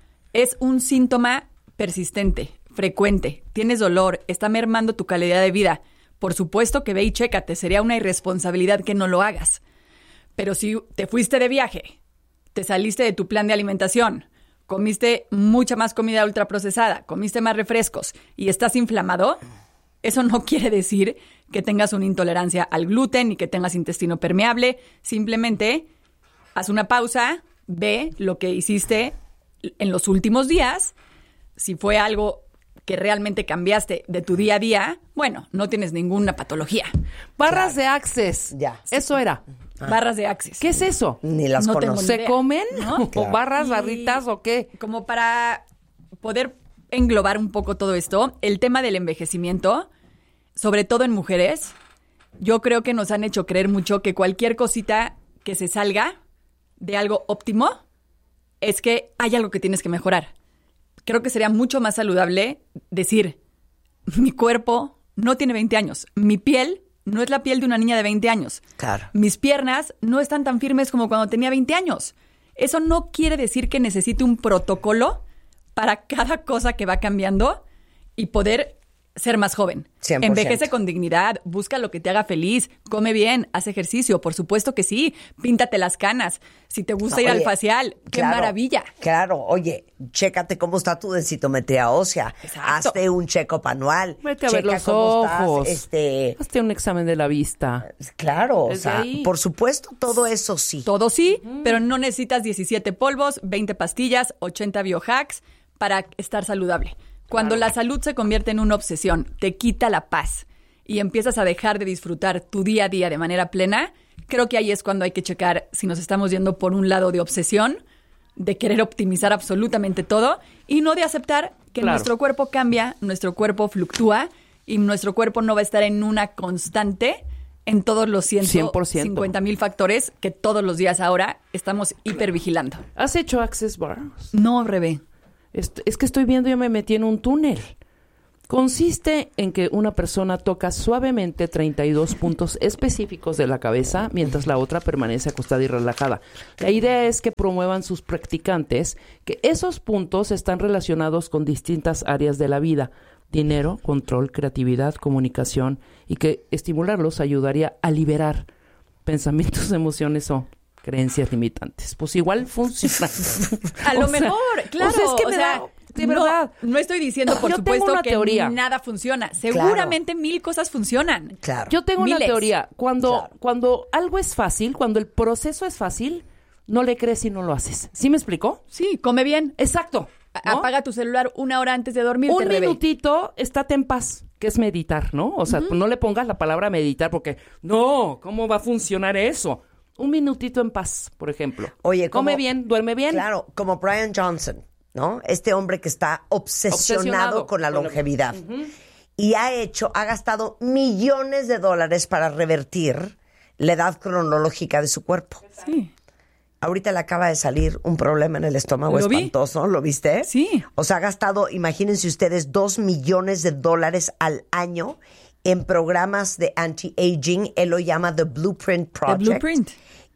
[SPEAKER 3] Es un síntoma persistente, frecuente. Tienes dolor, está mermando tu calidad de vida. Por supuesto que ve y chécate. Sería una irresponsabilidad que no lo hagas. Pero si te fuiste de viaje, te saliste de tu plan de alimentación, comiste mucha más comida ultraprocesada, comiste más refrescos y estás inflamado, eso no quiere decir que tengas una intolerancia al gluten ni que tengas intestino permeable. Simplemente haz una pausa, ve lo que hiciste en los últimos días. Si fue algo que realmente cambiaste de tu día a día, bueno, no tienes ninguna patología.
[SPEAKER 1] Barras de Access.
[SPEAKER 2] Ya.
[SPEAKER 1] Eso era.
[SPEAKER 3] Barras de Access.
[SPEAKER 1] ¿Qué es eso?
[SPEAKER 2] Ni las
[SPEAKER 3] No tengo
[SPEAKER 2] conozco.
[SPEAKER 3] ni
[SPEAKER 1] ¿Se
[SPEAKER 3] idea.
[SPEAKER 1] comen?
[SPEAKER 3] ¿No?
[SPEAKER 1] ¿O barras, barritas o qué?
[SPEAKER 3] Como para poder englobar un poco todo esto, el tema del envejecimiento, sobre todo en mujeres, yo creo que nos han hecho creer mucho que cualquier cosita que se salga de algo óptimo es que hay algo que tienes que mejorar. Creo que sería mucho más saludable decir, mi cuerpo no tiene 20 años, mi piel no es la piel de una niña de 20 años.
[SPEAKER 2] Claro.
[SPEAKER 3] Mis piernas no están tan firmes como cuando tenía 20 años. Eso no quiere decir que necesite un protocolo para cada cosa que va cambiando y poder ser más joven.
[SPEAKER 2] 100%.
[SPEAKER 3] Envejece con dignidad, busca lo que te haga feliz, come bien, haz ejercicio, por supuesto que sí, píntate las canas. Si te gusta ir al facial, qué
[SPEAKER 2] claro,
[SPEAKER 3] maravilla.
[SPEAKER 2] Claro, oye, chécate cómo está tu densitometría ósea.
[SPEAKER 3] Exacto.
[SPEAKER 2] Hazte un check-up anual.
[SPEAKER 1] Vete a ver
[SPEAKER 2] Checa
[SPEAKER 1] los
[SPEAKER 2] cómo
[SPEAKER 1] ojos.
[SPEAKER 2] estás,
[SPEAKER 1] Hazte un examen de la vista.
[SPEAKER 2] Claro, o
[SPEAKER 1] Desde
[SPEAKER 2] sea,
[SPEAKER 1] ahí.
[SPEAKER 2] por supuesto, todo eso sí.
[SPEAKER 3] Todo sí, pero no necesitas 17 polvos, 20 pastillas, 80 biohacks para estar saludable. Cuando la salud se convierte en una obsesión, te quita la paz y empiezas a dejar de disfrutar tu día a día de manera plena, creo que ahí es cuando hay que checar si nos estamos yendo por un lado de obsesión, de querer optimizar absolutamente todo y no de aceptar que nuestro cuerpo cambia, nuestro cuerpo fluctúa y nuestro cuerpo no va a estar en una constante en todos los 150,000 factores que todos los días ahora estamos hipervigilando.
[SPEAKER 1] ¿Has hecho Access Bars?
[SPEAKER 3] No, Rebe.
[SPEAKER 1] Es que estoy viendo, yo me metí en un túnel. Consiste en que una persona toca suavemente 32 puntos específicos de la cabeza, mientras la otra permanece acostada y relajada. La idea es que promuevan sus practicantes que esos puntos están relacionados con distintas áreas de la vida: dinero, control, creatividad, comunicación, y que estimularlos ayudaría a liberar pensamientos, emociones o creencias limitantes. Pues igual funciona.
[SPEAKER 3] A lo mejor, claro.
[SPEAKER 1] Es que me da... De verdad.
[SPEAKER 3] No estoy diciendo, por supuesto, que
[SPEAKER 1] teoría.
[SPEAKER 3] Nada funciona. Seguramente 1000 cosas funcionan.
[SPEAKER 2] Claro.
[SPEAKER 1] Yo tengo una teoría. Cuando algo es fácil, cuando el proceso es fácil, no le crees y no lo haces. ¿Sí me explicó?
[SPEAKER 3] Sí, come bien.
[SPEAKER 1] Exacto. ¿No?
[SPEAKER 3] Apaga tu celular 1 hora antes de dormir.
[SPEAKER 1] Un minutito, estate en paz, que es meditar, ¿no? O sea, no le pongas la palabra meditar porque, no, ¿cómo va a funcionar eso? Un minutito en paz, por ejemplo.
[SPEAKER 2] Oye,
[SPEAKER 1] come bien, duerme bien.
[SPEAKER 2] Claro, como Brian Johnson, ¿no? Este hombre que está obsesionado con la longevidad. Y ha gastado millones de dólares para revertir la edad cronológica de su cuerpo.
[SPEAKER 3] Sí.
[SPEAKER 2] Ahorita le acaba de salir un problema en el estómago espantoso, ¿lo viste?
[SPEAKER 3] Sí.
[SPEAKER 2] O sea, ha gastado, imagínense ustedes, $2 millones al año en programas de anti-aging. Él lo llama The Blueprint Project.
[SPEAKER 3] The Blueprint.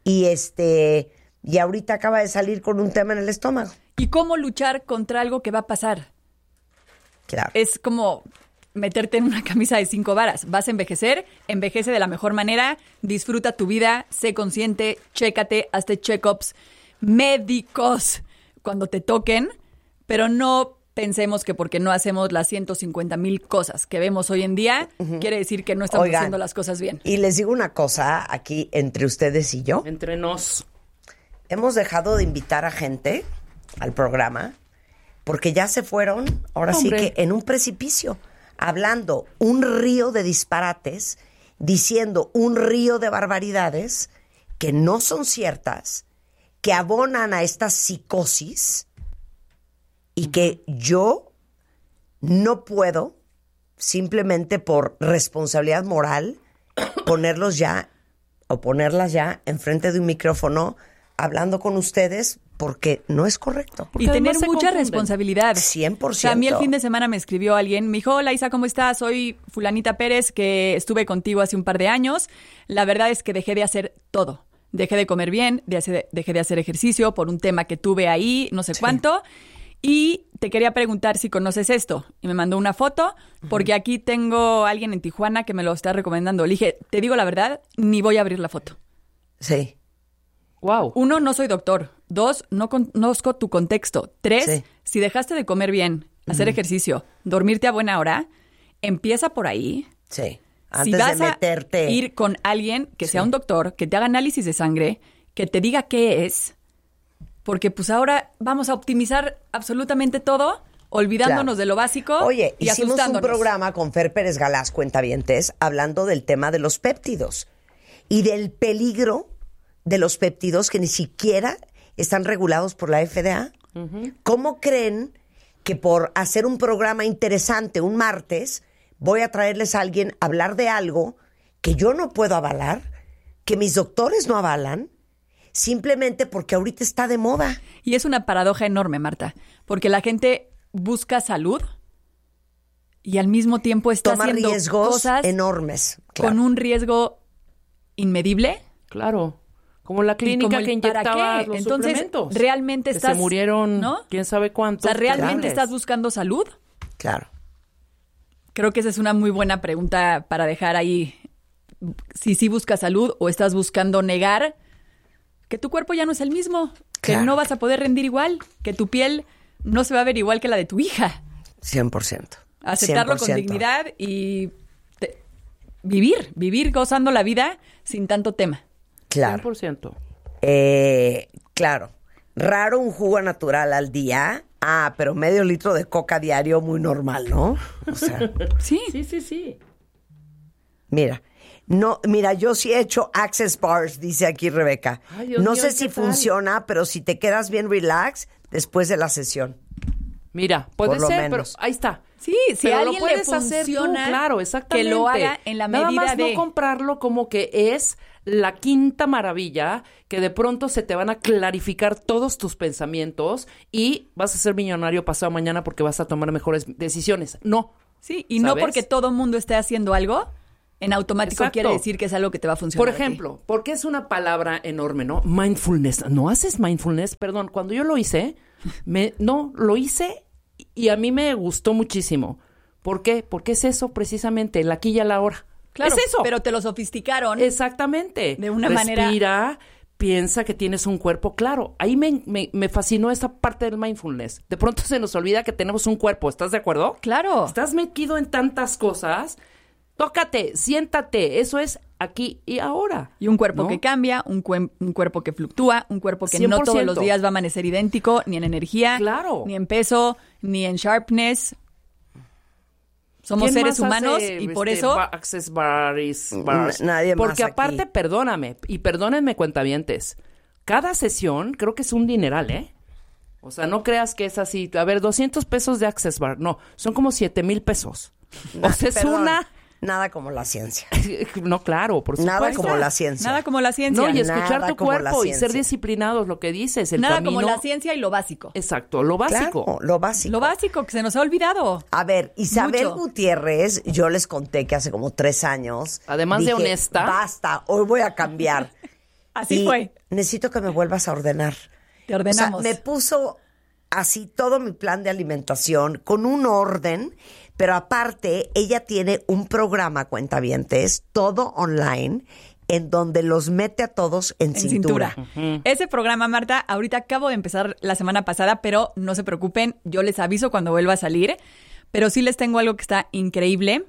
[SPEAKER 2] Y ahorita acaba de salir con un tema en el estómago.
[SPEAKER 3] ¿Y cómo luchar contra algo que va a pasar?
[SPEAKER 2] Claro.
[SPEAKER 3] Es como meterte en una camisa de 5 varas. Vas a envejecer, envejece de la mejor manera, disfruta tu vida, sé consciente, chécate, hazte check-ups médicos cuando te toquen, pero no pensemos que porque no hacemos las 150,000 cosas que vemos hoy en día, quiere decir que no estamos haciendo las cosas bien.
[SPEAKER 2] Y les digo una cosa aquí entre ustedes y yo.
[SPEAKER 1] Entre nos.
[SPEAKER 2] Hemos dejado de invitar a gente al programa porque ya se fueron, ahora sí que en un precipicio, hablando un río de disparates, diciendo un río de barbaridades que no son ciertas, que abonan a esta psicosis y que yo no puedo, simplemente por responsabilidad moral, ponerlas ya enfrente de un micrófono hablando con ustedes, porque no es correcto.
[SPEAKER 3] Y tener mucha responsabilidad.
[SPEAKER 2] 100%.
[SPEAKER 3] O sea, a mí el fin de semana me escribió alguien, me dijo, hola Isa, ¿cómo estás? Soy fulanita Pérez, que estuve contigo hace un par de años. La verdad es que dejé de hacer todo. Dejé de comer bien, dejé de hacer ejercicio por un tema que tuve ahí, no sé cuánto. Y te quería preguntar si conoces esto. Y me mandó una foto, porque aquí tengo a alguien en Tijuana que me lo está recomendando. Le dije, te digo la verdad, ni voy a abrir la foto.
[SPEAKER 2] Sí.
[SPEAKER 1] Wow.
[SPEAKER 3] 1, no soy doctor. 2, no conozco tu contexto. 3, si dejaste de comer bien, hacer ejercicio, dormirte a buena hora, empieza por ahí.
[SPEAKER 2] Sí.
[SPEAKER 3] Antes si vas de meterte. A ir con alguien que sea un doctor, que te haga análisis de sangre, que te diga qué es, porque pues ahora vamos a optimizar absolutamente todo, olvidándonos de lo básico.
[SPEAKER 2] Oye,
[SPEAKER 3] y
[SPEAKER 2] hicimos un programa con Fer Pérez Galás, cuentavientes, hablando del tema de los péptidos y del peligro de los péptidos que ni siquiera están regulados por la FDA. ¿Cómo creen que por hacer un programa interesante un martes voy a traerles a alguien a hablar de algo que yo no puedo avalar, que mis doctores no avalan, simplemente porque ahorita está de moda?
[SPEAKER 3] Y es una paradoja enorme, Marta, porque la gente busca salud y al mismo tiempo está haciendo
[SPEAKER 2] riesgos
[SPEAKER 3] cosas
[SPEAKER 2] enormes,
[SPEAKER 3] con un riesgo inmedible.
[SPEAKER 1] Claro. Como la clínica que inyectaba los suplementos.
[SPEAKER 3] Realmente estás...
[SPEAKER 1] Se murieron, ¿no? ¿Quién sabe cuántos?
[SPEAKER 3] O sea, ¿realmente estás buscando salud?
[SPEAKER 2] Claro.
[SPEAKER 3] Creo que esa es una muy buena pregunta para dejar ahí. Si sí buscas salud o estás buscando negar que tu cuerpo ya no es el mismo, que no vas a poder rendir igual, que tu piel no se va a ver igual que la de tu hija.
[SPEAKER 2] 100%.
[SPEAKER 3] Aceptarlo
[SPEAKER 2] 100%.
[SPEAKER 3] con dignidad y vivir gozando la vida sin tanto tema.
[SPEAKER 2] Claro.
[SPEAKER 1] 100%.
[SPEAKER 2] Claro. Raro un jugo natural al día. Pero medio litro de coca diario, muy normal, ¿no? O sea.
[SPEAKER 1] Sí.
[SPEAKER 2] Mira, yo sí he hecho Access Bars, dice aquí Rebeca.
[SPEAKER 1] Ay, Dios
[SPEAKER 2] no
[SPEAKER 1] mío,
[SPEAKER 2] sé si funciona, pero si te quedas bien relax después de la sesión.
[SPEAKER 1] Mira, puede ser, pero ahí está.
[SPEAKER 3] Sí, si
[SPEAKER 1] pero
[SPEAKER 3] a alguien
[SPEAKER 1] lo puedes
[SPEAKER 3] le
[SPEAKER 1] hacer tú,
[SPEAKER 3] funciona,
[SPEAKER 1] claro, exactamente.
[SPEAKER 3] que lo haga en la medida
[SPEAKER 1] Nada más
[SPEAKER 3] de...
[SPEAKER 1] no comprarlo como que es la quinta maravilla, que de pronto se te van a clarificar todos tus pensamientos y vas a ser millonario pasado mañana porque vas a tomar mejores decisiones. No.
[SPEAKER 3] Sí, y
[SPEAKER 1] ¿sabes?
[SPEAKER 3] no porque todo mundo esté haciendo algo, en automático
[SPEAKER 1] Exacto.
[SPEAKER 3] quiere decir que es algo que te va a funcionar.
[SPEAKER 1] Por ejemplo, porque es una palabra enorme, ¿no? Mindfulness. ¿No haces mindfulness? Perdón, cuando yo lo hice, lo hice y a mí me gustó muchísimo. ¿Por qué? Porque es eso precisamente, el aquí y el ahora.
[SPEAKER 3] Claro,
[SPEAKER 1] es eso.
[SPEAKER 3] pero te lo sofisticaron.
[SPEAKER 1] Exactamente.
[SPEAKER 3] De una manera...
[SPEAKER 1] Respira, piensa que tienes un cuerpo. Claro, ahí me fascinó esa parte del mindfulness. De pronto se nos olvida que tenemos un cuerpo. ¿Estás de acuerdo?
[SPEAKER 3] Claro.
[SPEAKER 1] Estás metido en tantas cosas. Tócate, siéntate. Eso es aquí y ahora.
[SPEAKER 3] Y un cuerpo
[SPEAKER 1] ¿no?
[SPEAKER 3] que cambia, un cuerpo que fluctúa, un cuerpo que
[SPEAKER 1] 100%.
[SPEAKER 3] no todos los días va a amanecer idéntico, ni en energía,
[SPEAKER 1] Claro.
[SPEAKER 3] ni en peso, ni en sharpness. Somos
[SPEAKER 1] ¿Quién
[SPEAKER 3] seres
[SPEAKER 1] más
[SPEAKER 3] humanos
[SPEAKER 1] hace,
[SPEAKER 3] y por eso...
[SPEAKER 1] Access bars.
[SPEAKER 2] Nadie más
[SPEAKER 1] Porque aparte,
[SPEAKER 2] aquí.
[SPEAKER 1] perdóname, y perdónenme cuentavientes, cada sesión creo que es un dineral, ¿eh? O sea, no creas que es así, a ver, 200 pesos de Access Bar. No, son como 7,000 pesos. O sea, es
[SPEAKER 2] Perdón,
[SPEAKER 1] una...
[SPEAKER 2] Nada como la ciencia.
[SPEAKER 1] No, claro, por supuesto.
[SPEAKER 2] Nada como la ciencia.
[SPEAKER 3] Nada como la ciencia.
[SPEAKER 1] No, y escuchar
[SPEAKER 2] Nada
[SPEAKER 1] tu
[SPEAKER 2] como la
[SPEAKER 1] cuerpo y ser
[SPEAKER 2] ciencia.
[SPEAKER 1] disciplinados, lo que dices, el
[SPEAKER 3] Nada
[SPEAKER 1] camino.
[SPEAKER 3] como la ciencia y lo básico.
[SPEAKER 1] Exacto, lo básico.
[SPEAKER 2] Claro, lo básico.
[SPEAKER 3] Lo básico, que se nos ha olvidado.
[SPEAKER 2] A ver, Isabel
[SPEAKER 3] Mucho.
[SPEAKER 2] Gutiérrez, yo les conté que hace como 3 años.
[SPEAKER 1] Además de
[SPEAKER 2] dije,
[SPEAKER 1] honesta.
[SPEAKER 2] Basta, hoy voy a cambiar.
[SPEAKER 3] Así
[SPEAKER 2] Y
[SPEAKER 3] fue.
[SPEAKER 2] necesito que me vuelvas a ordenar.
[SPEAKER 3] Te ordenamos.
[SPEAKER 2] O sea, me puso así todo mi plan de alimentación con un orden, pero aparte ella tiene un programa, cuentavientes, todo online, en donde los mete a todos en cintura.
[SPEAKER 3] Ese programa, Marta, ahorita acabo de empezar la semana pasada, pero no se preocupen, yo les aviso cuando vuelva a salir. Pero sí les tengo algo que está increíble,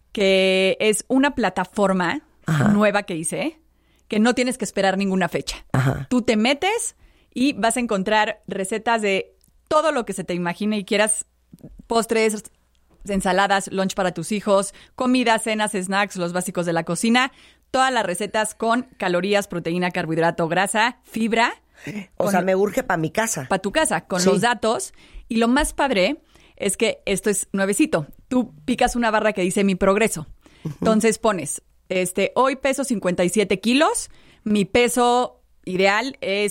[SPEAKER 3] que es una plataforma nueva que hice, que no tienes que esperar ninguna fecha.
[SPEAKER 2] Ajá.
[SPEAKER 3] Tú te metes y vas a encontrar recetas de todo lo que se te imagine y quieras, postres, ensaladas, lunch para tus hijos, comidas, cenas, snacks, los básicos de la cocina, todas las recetas con calorías, proteína, carbohidrato, grasa, fibra.
[SPEAKER 2] O sea, me urge para mi casa.
[SPEAKER 3] Para tu casa, con
[SPEAKER 2] Sí.
[SPEAKER 3] los datos. Y lo más padre es que esto es nuevecito. Tú picas una barra que dice mi progreso. Entonces pones, hoy peso 57 kilos, mi peso ideal es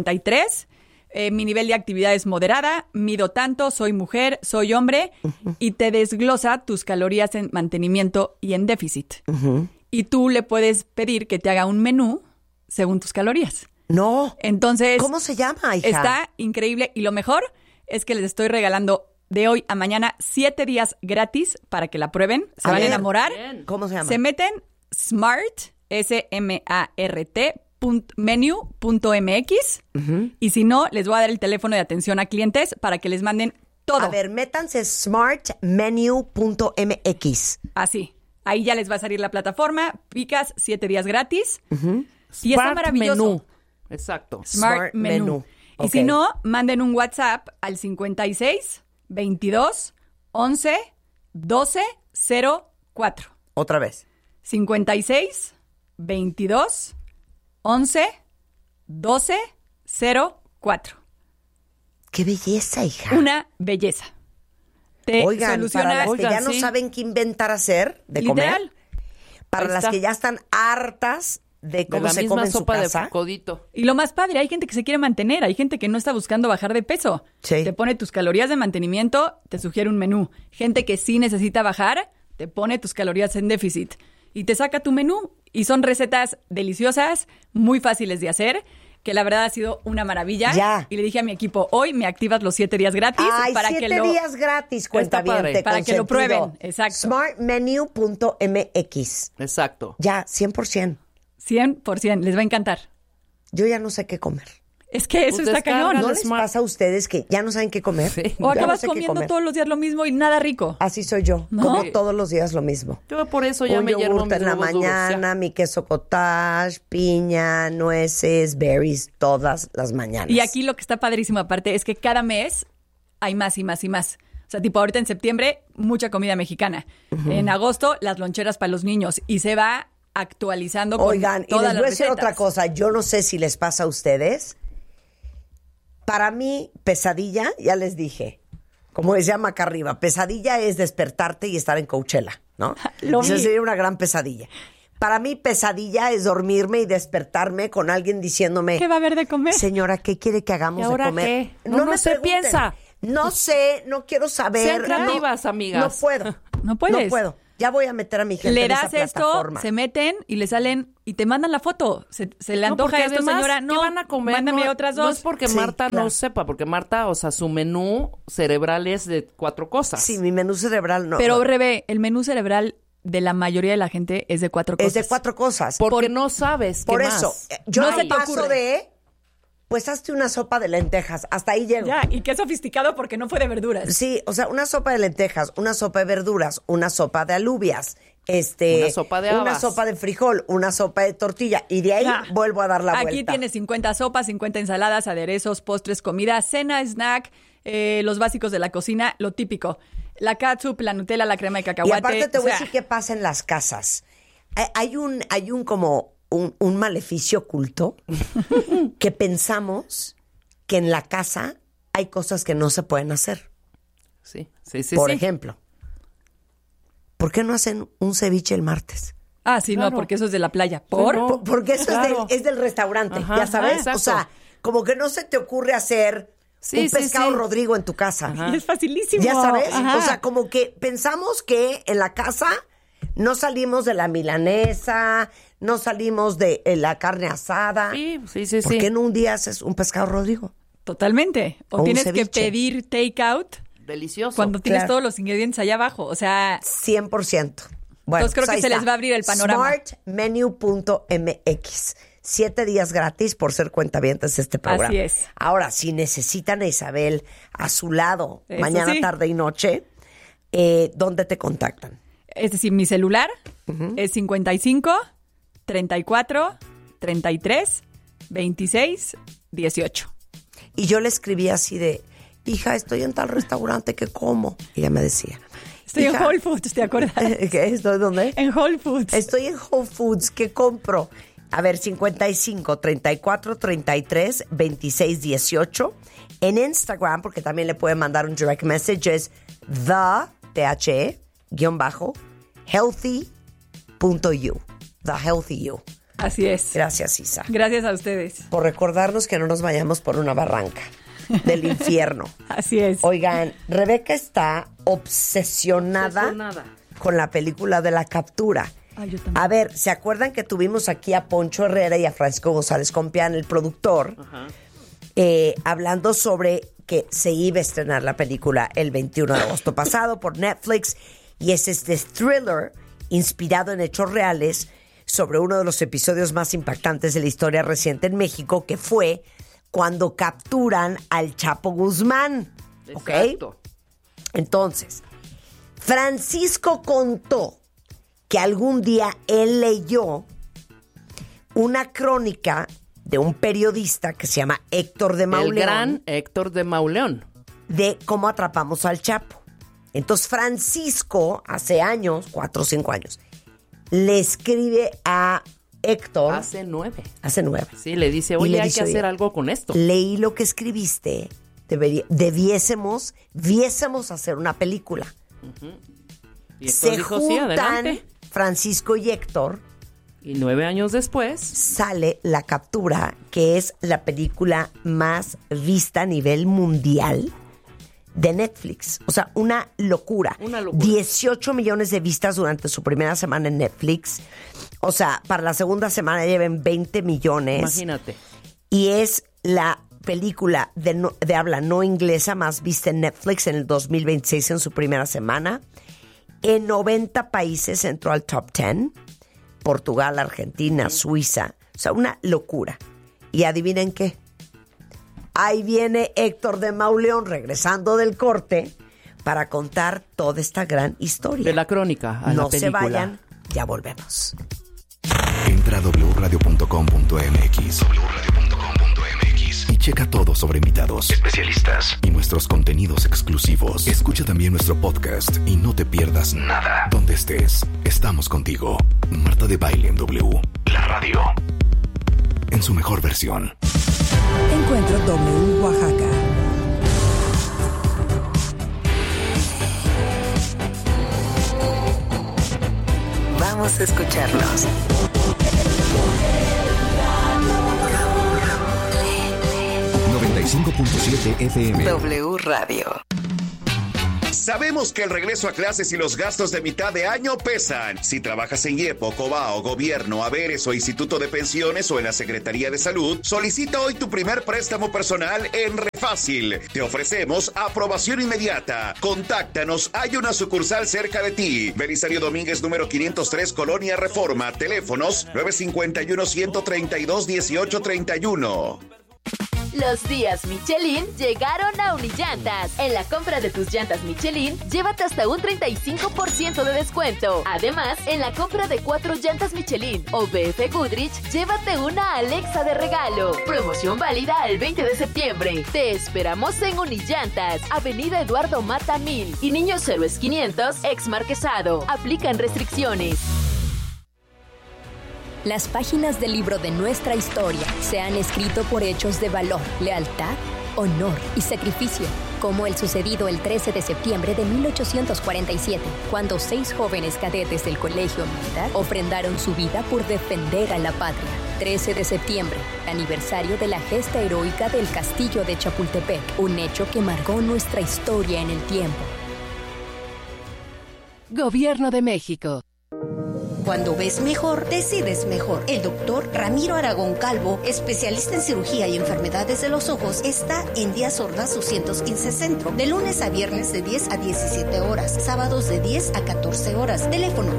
[SPEAKER 3] 53, mi nivel de actividad es moderada, mido tanto, soy mujer, soy hombre, y te desglosa tus calorías en mantenimiento y en déficit. Y tú le puedes pedir que te haga un menú según tus calorías.
[SPEAKER 2] No.
[SPEAKER 3] Entonces...
[SPEAKER 2] ¿Cómo se llama, hija?
[SPEAKER 3] Está increíble. Y lo mejor es que les estoy regalando de hoy a mañana 7 días gratis para que la prueben. Se van a enamorar.
[SPEAKER 2] ¿Cómo se llama?
[SPEAKER 3] Se meten smart, S-M-A-R-T, menu.mx. Y si no, les voy a dar el teléfono de atención a clientes para que les manden todo.
[SPEAKER 2] A ver, métanse smartmenu.mx.
[SPEAKER 3] Así. Ahí ya les va a salir la plataforma. Picas 7 días gratis. Y
[SPEAKER 1] Smart
[SPEAKER 3] está maravilloso.
[SPEAKER 1] Menú. Exacto.
[SPEAKER 3] Smart Menú. Y
[SPEAKER 2] Ok.
[SPEAKER 3] si no, manden un WhatsApp al 56 22 11 12 04.
[SPEAKER 2] Otra vez.
[SPEAKER 3] 56 22 11 12 04.
[SPEAKER 2] ¡Qué belleza, hija!
[SPEAKER 3] Una belleza. Te
[SPEAKER 2] Oigan,
[SPEAKER 3] soluciona...
[SPEAKER 2] para las que ya no
[SPEAKER 3] sí.
[SPEAKER 2] saben qué inventar hacer de
[SPEAKER 3] Literal.
[SPEAKER 2] comer, para
[SPEAKER 1] Ahí
[SPEAKER 2] las
[SPEAKER 1] está.
[SPEAKER 2] que ya están hartas de
[SPEAKER 1] De
[SPEAKER 2] cómo
[SPEAKER 1] la
[SPEAKER 2] se
[SPEAKER 1] misma
[SPEAKER 2] come en su
[SPEAKER 1] sopa
[SPEAKER 2] casa.
[SPEAKER 1] de codito.
[SPEAKER 3] Y lo más padre, hay gente que se quiere mantener, hay gente que no está buscando bajar de peso.
[SPEAKER 2] Sí.
[SPEAKER 3] Te pone tus calorías de mantenimiento, te sugiere un menú. Gente que sí necesita bajar, te pone tus calorías en déficit y te saca tu menú. Y son recetas deliciosas, muy fáciles de hacer, que la verdad ha sido una maravilla.
[SPEAKER 2] Ya.
[SPEAKER 3] Y le dije a mi equipo, hoy me activas los 7 días gratis
[SPEAKER 2] Ay,
[SPEAKER 3] para
[SPEAKER 2] 7
[SPEAKER 3] que lo...
[SPEAKER 2] días gratis, cuentaviente,
[SPEAKER 3] Para que lo
[SPEAKER 2] consentido.
[SPEAKER 3] prueben, exacto.
[SPEAKER 2] Smartmenu.mx.
[SPEAKER 1] Exacto.
[SPEAKER 2] Ya, 100%.
[SPEAKER 3] 100%, les va a encantar.
[SPEAKER 2] Yo ya no sé qué comer.
[SPEAKER 3] Es que eso
[SPEAKER 1] Pues
[SPEAKER 3] está
[SPEAKER 1] descarga
[SPEAKER 3] cañón.
[SPEAKER 2] ¿No
[SPEAKER 1] el
[SPEAKER 2] les
[SPEAKER 1] Smart.
[SPEAKER 2] pasa a ustedes que ya no saben qué comer?
[SPEAKER 1] Sí.
[SPEAKER 3] O
[SPEAKER 2] Ya no
[SPEAKER 3] acabas
[SPEAKER 2] sé qué
[SPEAKER 3] comiendo
[SPEAKER 2] comer.
[SPEAKER 3] todos los días lo mismo y nada rico.
[SPEAKER 2] Así soy yo.
[SPEAKER 3] ¿No?
[SPEAKER 2] Como todos los días lo mismo.
[SPEAKER 1] Yo por eso ya
[SPEAKER 2] Un
[SPEAKER 1] me hiervo
[SPEAKER 2] yogur
[SPEAKER 1] mis
[SPEAKER 2] en la
[SPEAKER 1] huevos duros,
[SPEAKER 2] mañana,
[SPEAKER 1] ya.
[SPEAKER 2] mi queso cottage, piña, nueces, berries, todas las mañanas.
[SPEAKER 3] Y aquí lo que está padrísimo aparte es que cada mes hay más y más y más. O sea, tipo ahorita en septiembre, mucha comida mexicana. En agosto, las loncheras para los niños. Y se va actualizando con
[SPEAKER 2] Oigan, y
[SPEAKER 3] todas
[SPEAKER 2] les voy a
[SPEAKER 3] las
[SPEAKER 2] decir
[SPEAKER 3] recetas.
[SPEAKER 2] otra cosa. Yo no sé si les pasa a ustedes. Para mí, pesadilla, ya les dije, Como decía Maca arriba, pesadilla es despertarte y estar en Coachella, ¿no?
[SPEAKER 3] Esa
[SPEAKER 2] sería una gran pesadilla. Para mí, pesadilla es dormirme y despertarme con alguien diciéndome...
[SPEAKER 3] ¿Qué va a haber de comer?
[SPEAKER 2] Señora, ¿qué quiere que hagamos
[SPEAKER 1] ¿Y ahora
[SPEAKER 2] de comer?
[SPEAKER 1] qué?
[SPEAKER 2] No
[SPEAKER 1] se
[SPEAKER 2] pregunten.
[SPEAKER 1] piensa.
[SPEAKER 2] No sé, no quiero saber.
[SPEAKER 1] Sean creativas, amigas.
[SPEAKER 2] No puedo.
[SPEAKER 3] No puedes.
[SPEAKER 2] No puedo. Ya voy a meter a mi gente
[SPEAKER 3] Le
[SPEAKER 2] en esa
[SPEAKER 3] das esto,
[SPEAKER 2] plataforma.
[SPEAKER 3] se meten y le salen y te mandan la foto. Se le antoja
[SPEAKER 1] porque
[SPEAKER 3] esto,
[SPEAKER 1] además,
[SPEAKER 3] señora.
[SPEAKER 1] ¿qué
[SPEAKER 3] No,
[SPEAKER 1] van a comer?
[SPEAKER 3] mándame
[SPEAKER 1] No,
[SPEAKER 3] otras
[SPEAKER 1] no
[SPEAKER 3] dos.
[SPEAKER 1] es porque
[SPEAKER 2] Sí,
[SPEAKER 1] Marta
[SPEAKER 2] claro.
[SPEAKER 1] no sepa, porque Marta, o sea, su menú cerebral es de 4 cosas.
[SPEAKER 2] Sí, mi menú cerebral no.
[SPEAKER 3] Pero, Rebe, el menú cerebral de la mayoría de la gente es de 4 cosas.
[SPEAKER 2] es de 4 cosas.
[SPEAKER 1] Porque no sabes qué
[SPEAKER 2] Por
[SPEAKER 1] más.
[SPEAKER 2] eso, yo
[SPEAKER 3] No
[SPEAKER 2] no
[SPEAKER 3] se te
[SPEAKER 2] paso
[SPEAKER 3] ocurre.
[SPEAKER 2] de... Pues hazte una sopa de lentejas. Hasta ahí llego.
[SPEAKER 3] Ya, y qué sofisticado porque no fue de verduras.
[SPEAKER 2] Sí, o sea, una sopa de lentejas, una sopa de verduras, una sopa de alubias,
[SPEAKER 1] Una sopa de habas.
[SPEAKER 2] una sopa de frijol, una sopa de tortilla. Y de ahí
[SPEAKER 3] Ya.
[SPEAKER 2] vuelvo a dar la
[SPEAKER 3] Aquí
[SPEAKER 2] vuelta.
[SPEAKER 3] tienes 50 sopas, 50 ensaladas, aderezos, postres, comida, cena, snack, los básicos de la cocina, lo típico. La catsup, la Nutella, la crema de
[SPEAKER 2] Y
[SPEAKER 3] cacahuate.
[SPEAKER 2] aparte te
[SPEAKER 3] o
[SPEAKER 2] voy a
[SPEAKER 3] sea,
[SPEAKER 2] decir qué pasa en las casas. Hay un como un maleficio oculto que pensamos que en la casa hay cosas que no se pueden hacer.
[SPEAKER 1] Sí, sí, sí.
[SPEAKER 2] Por
[SPEAKER 1] sí.
[SPEAKER 2] ejemplo, ¿por qué no hacen un ceviche el martes?
[SPEAKER 3] Ah, sí,
[SPEAKER 1] Claro.
[SPEAKER 3] no, porque eso es de la playa.
[SPEAKER 1] No.
[SPEAKER 2] Porque eso
[SPEAKER 1] Claro.
[SPEAKER 2] es del restaurante,
[SPEAKER 1] Ajá,
[SPEAKER 2] ya sabes.
[SPEAKER 1] exacto.
[SPEAKER 2] O sea, como que no se te ocurre hacer
[SPEAKER 1] Sí,
[SPEAKER 2] un
[SPEAKER 1] sí,
[SPEAKER 2] pescado
[SPEAKER 1] sí.
[SPEAKER 2] Rodrigo en tu casa.
[SPEAKER 3] Y es facilísimo.
[SPEAKER 2] Ya sabes.
[SPEAKER 3] Ajá.
[SPEAKER 2] O sea, como que pensamos que en la casa no salimos de la milanesa, no salimos de la carne asada.
[SPEAKER 1] Sí, sí, sí.
[SPEAKER 2] ¿Por qué no un día haces un pescado Rodrigo?
[SPEAKER 3] Totalmente.
[SPEAKER 2] O
[SPEAKER 3] O
[SPEAKER 2] un
[SPEAKER 3] tienes que
[SPEAKER 2] ceviche.
[SPEAKER 3] pedir takeout
[SPEAKER 1] Delicioso.
[SPEAKER 3] cuando tienes
[SPEAKER 2] Claro.
[SPEAKER 3] todos los ingredientes allá abajo. O sea,
[SPEAKER 2] 100%. Bueno,
[SPEAKER 3] Entonces creo que
[SPEAKER 2] ahí
[SPEAKER 3] se les
[SPEAKER 2] está.
[SPEAKER 3] va a abrir el panorama.
[SPEAKER 2] Smartmenu.mx. 7 días gratis por ser cuentavientes de este programa.
[SPEAKER 3] Así es.
[SPEAKER 2] Ahora, si necesitan a Isabel a su lado
[SPEAKER 3] Eso
[SPEAKER 2] mañana,
[SPEAKER 3] sí.
[SPEAKER 2] tarde y noche, ¿dónde te contactan?
[SPEAKER 3] es decir, mi celular es 55 34 33 26 18.
[SPEAKER 2] Y yo le escribí así de, hija, estoy en tal restaurante que como. Y ella me decía,
[SPEAKER 3] Estoy en
[SPEAKER 2] "Hija,
[SPEAKER 3] Whole Foods, ¿te acuerdas?
[SPEAKER 2] ¿Qué? ¿Estoy dónde?
[SPEAKER 3] En Whole Foods.
[SPEAKER 2] Estoy en Whole Foods, ¿qué compro? A ver, 55 34 33 26 18. En Instagram, porque también le pueden mandar un direct message, es healthy.you. The Healthy You.
[SPEAKER 3] Así es.
[SPEAKER 2] Gracias, Isa,
[SPEAKER 3] Gracias a ustedes.
[SPEAKER 2] por recordarnos que no nos vayamos por una barranca del infierno.
[SPEAKER 3] Así es.
[SPEAKER 2] Oigan, Rebeca está obsesionada con la película de La Captura.
[SPEAKER 3] Ay, yo también.
[SPEAKER 2] A ver, ¿se acuerdan que tuvimos aquí a Poncho Herrera y a Francisco González Compián, el productor, hablando sobre que se iba a estrenar la película el 21 de agosto pasado por Netflix? Y es este thriller inspirado en hechos reales sobre uno de los episodios más impactantes de la historia reciente en México, que fue cuando capturan al Chapo Guzmán.
[SPEAKER 1] Exacto.
[SPEAKER 2] ¿Ok? Entonces, Francisco contó que algún día él leyó una crónica de un periodista que se llama Héctor de Mauleón.
[SPEAKER 1] El gran Héctor de Mauleón.
[SPEAKER 2] De cómo atrapamos al Chapo. Entonces Francisco, hace años, 4 o 5 años, le escribe a Héctor.
[SPEAKER 1] Hace 9.
[SPEAKER 2] Hace 9.
[SPEAKER 1] Sí, le dice,
[SPEAKER 2] Y
[SPEAKER 1] oye,
[SPEAKER 2] le
[SPEAKER 1] hay
[SPEAKER 2] dice,
[SPEAKER 1] que
[SPEAKER 2] oye,
[SPEAKER 1] hacer algo con esto.
[SPEAKER 2] Leí lo que escribiste, viésemos hacer una película.
[SPEAKER 1] Y Héctor
[SPEAKER 2] Se
[SPEAKER 1] dijo, sí,
[SPEAKER 2] juntan
[SPEAKER 1] adelante.
[SPEAKER 2] Francisco y Héctor.
[SPEAKER 1] Y 9 años después
[SPEAKER 2] sale La Captura, que es la película más vista a nivel mundial de Netflix. O sea, una locura. 18 millones de vistas durante su primera semana en Netflix. O sea, para la segunda semana lleven 20 millones.
[SPEAKER 1] Imagínate.
[SPEAKER 2] Y es la película de habla no inglesa más vista en Netflix en el 2026 en su primera semana. En 90 países entró al top 10. Portugal, Argentina, Suiza. O sea, una locura. Y adivinen qué. Ahí viene Héctor de Mauleón regresando del corte para contar toda esta gran historia.
[SPEAKER 1] De la crónica a
[SPEAKER 2] no
[SPEAKER 1] la película.
[SPEAKER 2] se vayan, ya volvemos.
[SPEAKER 4] Entra a wradio.com.mx y checa todo sobre invitados, especialistas y nuestros contenidos exclusivos. Escucha también nuestro podcast y no te pierdas nada. Donde estés, estamos contigo. Marta de Baile en W, la radio, en su mejor versión.
[SPEAKER 5] Encuentro W Oaxaca.
[SPEAKER 2] escucharnos.
[SPEAKER 14] FM.
[SPEAKER 2] W Radio.
[SPEAKER 17] Sabemos que el regreso a clases y los gastos de mitad de año pesan. Si trabajas en IEPO, COBAO, Gobierno, Haberes o Instituto de Pensiones o en la Secretaría de Salud, solicita hoy tu primer préstamo personal en Refácil. Te ofrecemos aprobación inmediata. Contáctanos, hay una sucursal cerca de ti. Belisario Domínguez, número 503, Colonia Reforma. Teléfonos 951-132-1831.
[SPEAKER 18] Los días Michelin llegaron a Unillantas. En la compra de tus llantas Michelin, llévate hasta un 35% de descuento. Además, en la compra de 4 llantas Michelin o BF Goodrich, llévate una Alexa de regalo. Promoción válida el 20 de septiembre. Te esperamos en Unillantas, Avenida Eduardo Mata 1000 y Niños Héroes 500, ex Marquesado. Aplican restricciones.
[SPEAKER 19] Las páginas del libro de nuestra historia se han escrito por hechos de valor, lealtad, honor y sacrificio, como el sucedido el 13 de septiembre de 1847, cuando 6 jóvenes cadetes del Colegio Militar ofrendaron su vida por defender a la patria. 13 de septiembre, aniversario de la gesta heroica del Castillo de Chapultepec, un hecho que marcó nuestra historia en el tiempo.
[SPEAKER 15] Gobierno de México.
[SPEAKER 20] Cuando ves mejor, decides mejor. El doctor Ramiro Aragón Calvo, especialista en cirugía y enfermedades de los ojos, está en Díaz Ordaz 215 Centro, de lunes a viernes de 10 a 17 horas, sábados de 10 a 14 horas. Teléfono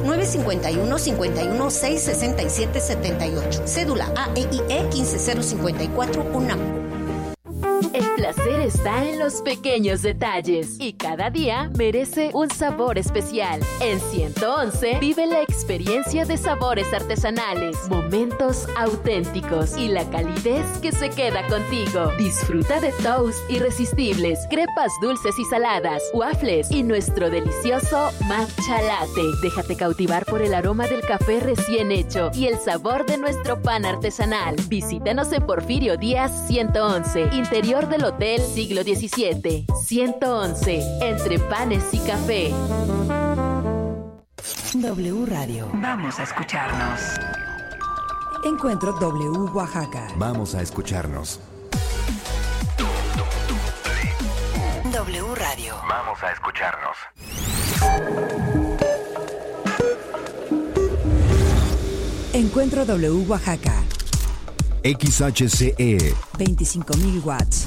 [SPEAKER 20] 951-51-667-78. Cédula AEIE 15054 UNAM.
[SPEAKER 18] El placer está en los pequeños detalles y cada día merece un sabor especial. En 111 vive la experiencia de sabores artesanales, momentos auténticos y la calidez que se queda contigo. Disfruta de toast irresistibles, crepas dulces y saladas, waffles y nuestro delicioso matcha latte. Déjate cautivar por el aroma del café recién hecho y el sabor de nuestro pan artesanal. Visítanos en Porfirio Díaz 111, interior del Hotel Siglo XVII. 111, entre panes y café.
[SPEAKER 2] W Radio. Vamos a escucharnos.
[SPEAKER 5] Encuentro W Oaxaca.
[SPEAKER 14] Vamos a escucharnos.
[SPEAKER 2] W Radio.
[SPEAKER 14] Vamos a escucharnos.
[SPEAKER 5] Encuentro W Oaxaca.
[SPEAKER 14] XHCE
[SPEAKER 5] 25.000 watts.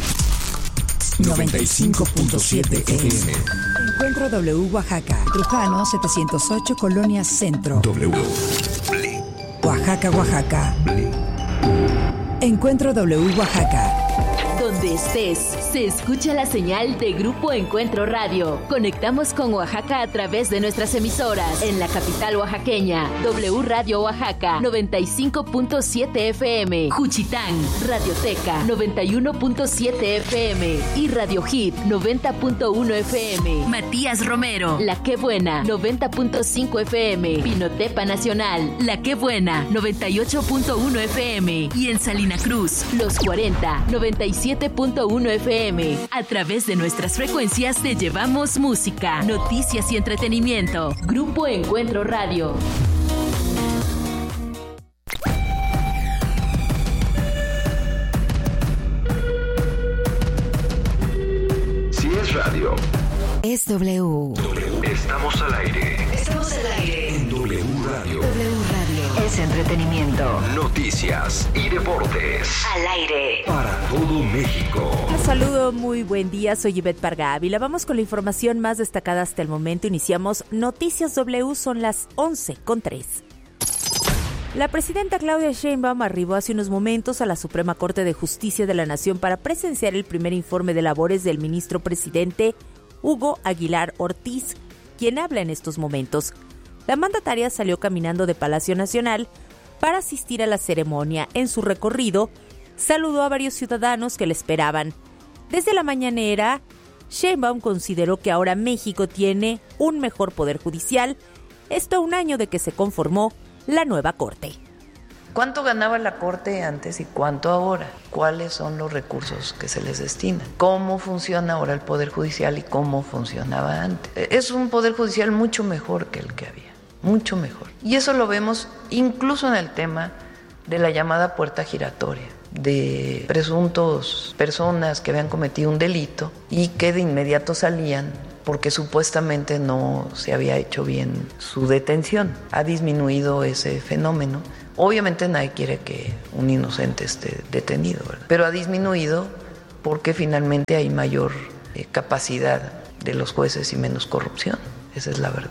[SPEAKER 14] 95.7 FM.
[SPEAKER 5] Encuentro W Oaxaca. Trujano 708, Colonia Centro.
[SPEAKER 14] W.
[SPEAKER 5] Oaxaca, Oaxaca. Encuentro W Oaxaca.
[SPEAKER 18] Donde estés, se escucha la señal de Grupo Encuentro Radio. Conectamos con Oaxaca a través de nuestras emisoras. En la capital oaxaqueña, W Radio Oaxaca, 95.7 FM. Juchitán, Radioteca, 91.7 FM. Y Radio Hit, 90.1 FM. Matías Romero, La Qué Buena, 90.5 FM. Pinotepa Nacional, La Qué Buena, 98.1 FM. Y en Salina Cruz, Los 40, 97.1 FM. A través de nuestras frecuencias te llevamos música, noticias y entretenimiento. Grupo Encuentro Radio.
[SPEAKER 14] Si es radio,
[SPEAKER 2] es W.
[SPEAKER 14] Estamos al aire.
[SPEAKER 2] Estamos al aire.
[SPEAKER 14] En W Radio.
[SPEAKER 2] W Radio. Es entretenimiento.
[SPEAKER 14] Noticias y deportes.
[SPEAKER 2] Al aire.
[SPEAKER 14] Para todo México.
[SPEAKER 21] Un saludo, muy buen día. Soy Ivette Parga Ávila. Vamos con la información más destacada hasta el momento. Iniciamos Noticias W, son las 11:03. La presidenta Claudia Sheinbaum arribó hace unos momentos a la Suprema Corte de Justicia de la Nación para presenciar el primer informe de labores del ministro presidente Hugo Aguilar Ortiz, quien habla en estos momentos. La mandataria salió caminando de Palacio Nacional para asistir a la ceremonia. En su recorrido, saludó a varios ciudadanos que le esperaban. Desde la mañanera, Sheinbaum consideró que ahora México tiene un mejor poder judicial, esto a un año de que se conformó la nueva Corte.
[SPEAKER 22] ¿Cuánto ganaba la Corte antes y cuánto ahora? ¿Cuáles son los recursos que se les destinan? ¿Cómo funciona ahora el Poder Judicial y cómo funcionaba antes? Es un Poder Judicial mucho mejor que el que había, mucho mejor. Y eso lo vemos incluso en el tema de la llamada puerta giratoria, de presuntos personas que habían cometido un delito y que de inmediato salían porque supuestamente no se había hecho bien su detención. Ha disminuido ese fenómeno. Obviamente nadie quiere que un inocente esté detenido, ¿verdad? Pero ha disminuido porque finalmente hay mayor capacidad de los jueces y menos corrupción. Esa es la verdad.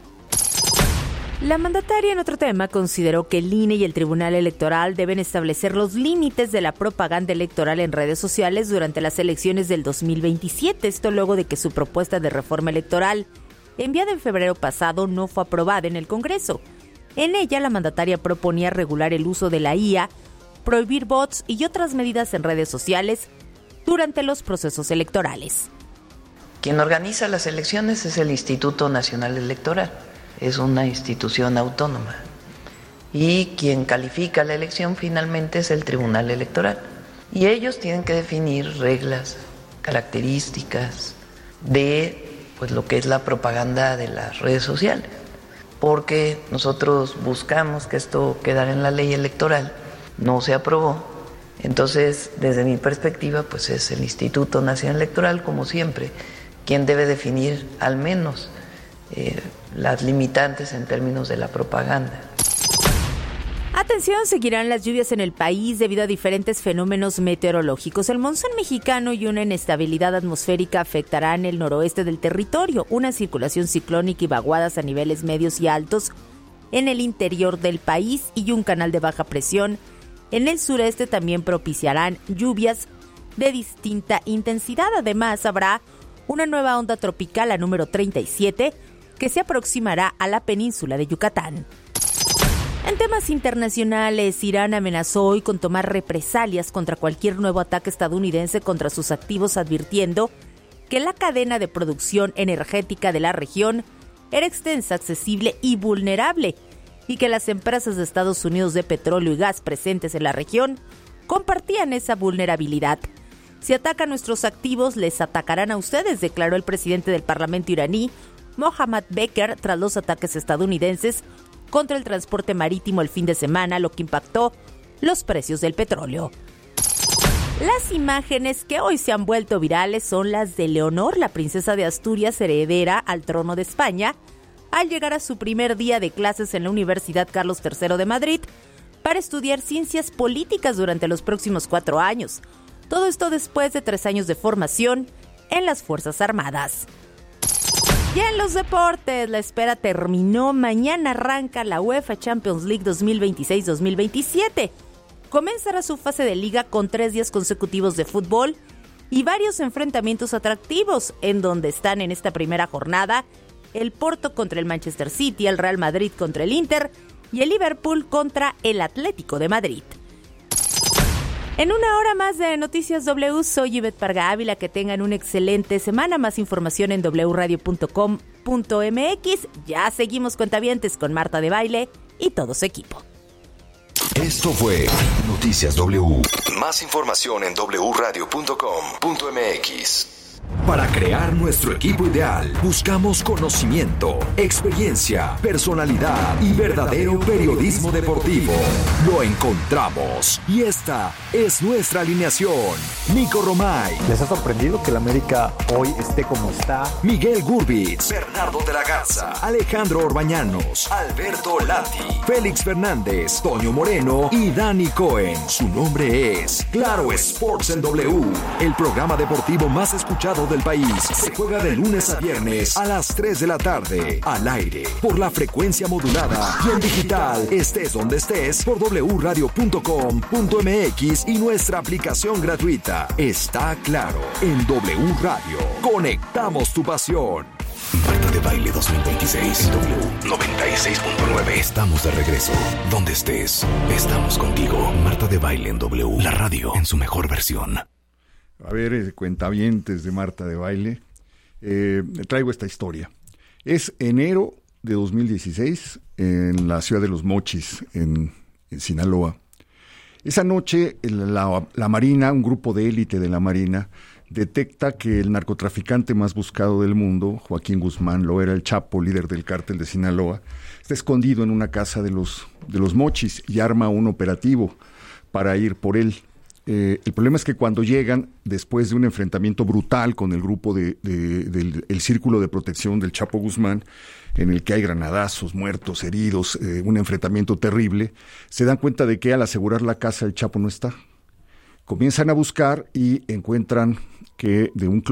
[SPEAKER 21] La mandataria, en otro tema, consideró que el INE y el Tribunal Electoral deben establecer los límites de la propaganda electoral en redes sociales durante las elecciones del 2027. Esto luego de que su propuesta de reforma electoral, enviada en febrero pasado, no fue aprobada en el Congreso. En ella, la mandataria proponía regular el uso de la IA, prohibir bots y otras medidas en redes sociales durante los procesos electorales.
[SPEAKER 22] Quien organiza las elecciones es el Instituto Nacional Electoral. Es una institución autónoma. Y quien califica la elección finalmente es el Tribunal Electoral. Y ellos tienen que definir reglas, características de lo que es la propaganda de las redes sociales. Porque nosotros buscamos que esto quedara en la ley electoral, no se aprobó. Entonces, desde mi perspectiva, es el Instituto Nacional Electoral, como siempre, quien debe definir al menos las limitantes en términos de la propaganda.
[SPEAKER 21] Atención, seguirán las lluvias en el país debido a diferentes fenómenos meteorológicos. El monzón mexicano y una inestabilidad atmosférica afectarán el noroeste del territorio, una circulación ciclónica y vaguadas a niveles medios y altos en el interior del país y un canal de baja presión en el sureste también propiciarán lluvias de distinta intensidad. Además, habrá una nueva onda tropical, la número 37, que se aproximará a la península de Yucatán. En temas internacionales, Irán amenazó hoy con tomar represalias contra cualquier nuevo ataque estadounidense contra sus activos, advirtiendo que la cadena de producción energética de la región era extensa, accesible y vulnerable, y que las empresas de Estados Unidos de petróleo y gas presentes en la región compartían esa vulnerabilidad. Si atacan nuestros activos, les atacarán a ustedes, declaró el presidente del Parlamento iraní, Mohammad Beker, tras los ataques estadounidenses contra el transporte marítimo el fin de semana, lo que impactó los precios del petróleo. Las imágenes que hoy se han vuelto virales son las de Leonor, la princesa de Asturias, heredera al trono de España, al llegar a su primer día de clases en la Universidad Carlos III de Madrid para estudiar ciencias políticas durante los próximos 4 años. Todo esto después de 3 años de formación en las Fuerzas Armadas. Y en los deportes, la espera terminó. Mañana arranca la UEFA Champions League 2026-2027. Comenzará su fase de liga con 3 días consecutivos de fútbol y varios enfrentamientos atractivos, en donde están en esta primera jornada el Porto contra el Manchester City, el Real Madrid contra el Inter y el Liverpool contra el Atlético de Madrid. En una hora más de Noticias W, soy Ivette Parga Ávila. Que tengan una excelente semana. Más información en wradio.com.mx. Ya seguimos, cuentavientes, con Marta de Baile y todo su equipo.
[SPEAKER 4] Esto fue Noticias W. Más información en wradio.com.mx. Para crear nuestro equipo ideal, buscamos conocimiento, experiencia, personalidad y verdadero periodismo deportivo. Lo encontramos y esta es nuestra alineación. Nico Romay.
[SPEAKER 7] ¿Les ha sorprendido que el América hoy esté como está?
[SPEAKER 4] Miguel Gurbitz, Bernardo de la Garza, Alejandro Orbañanos, Alberto Lati, Félix Fernández, Toño Moreno y Dani Cohen. Su nombre es Claro Sports en W, el programa deportivo más escuchado del país. Se juega de lunes a viernes a las 3 de la tarde, al aire, por la frecuencia modulada y en digital, estés donde estés, por wradio.com.mx y nuestra aplicación gratuita. Está claro, en W Radio. Conectamos tu pasión. Marta de Baile 2026, W 96.9. Estamos de regreso. Donde estés, estamos contigo. Marta de Baile en W, la radio en su mejor versión.
[SPEAKER 10] A ver, cuentavientes de Marta de Baile, traigo esta historia. Es enero de 2016 en la ciudad de Los Mochis, en Sinaloa. Esa noche la Marina, un grupo de élite de la Marina, detecta que el narcotraficante más buscado del mundo, Joaquín Guzmán, lo era el Chapo, líder del cártel de Sinaloa, está escondido en una casa de los Mochis y arma un operativo para ir por él. El problema es que cuando llegan, después de un enfrentamiento brutal con el grupo del Círculo de Protección del Chapo Guzmán, en el que hay granadazos, muertos, heridos, un enfrentamiento terrible, se dan cuenta de que al asegurar la casa el Chapo no está. Comienzan a buscar y encuentran que de un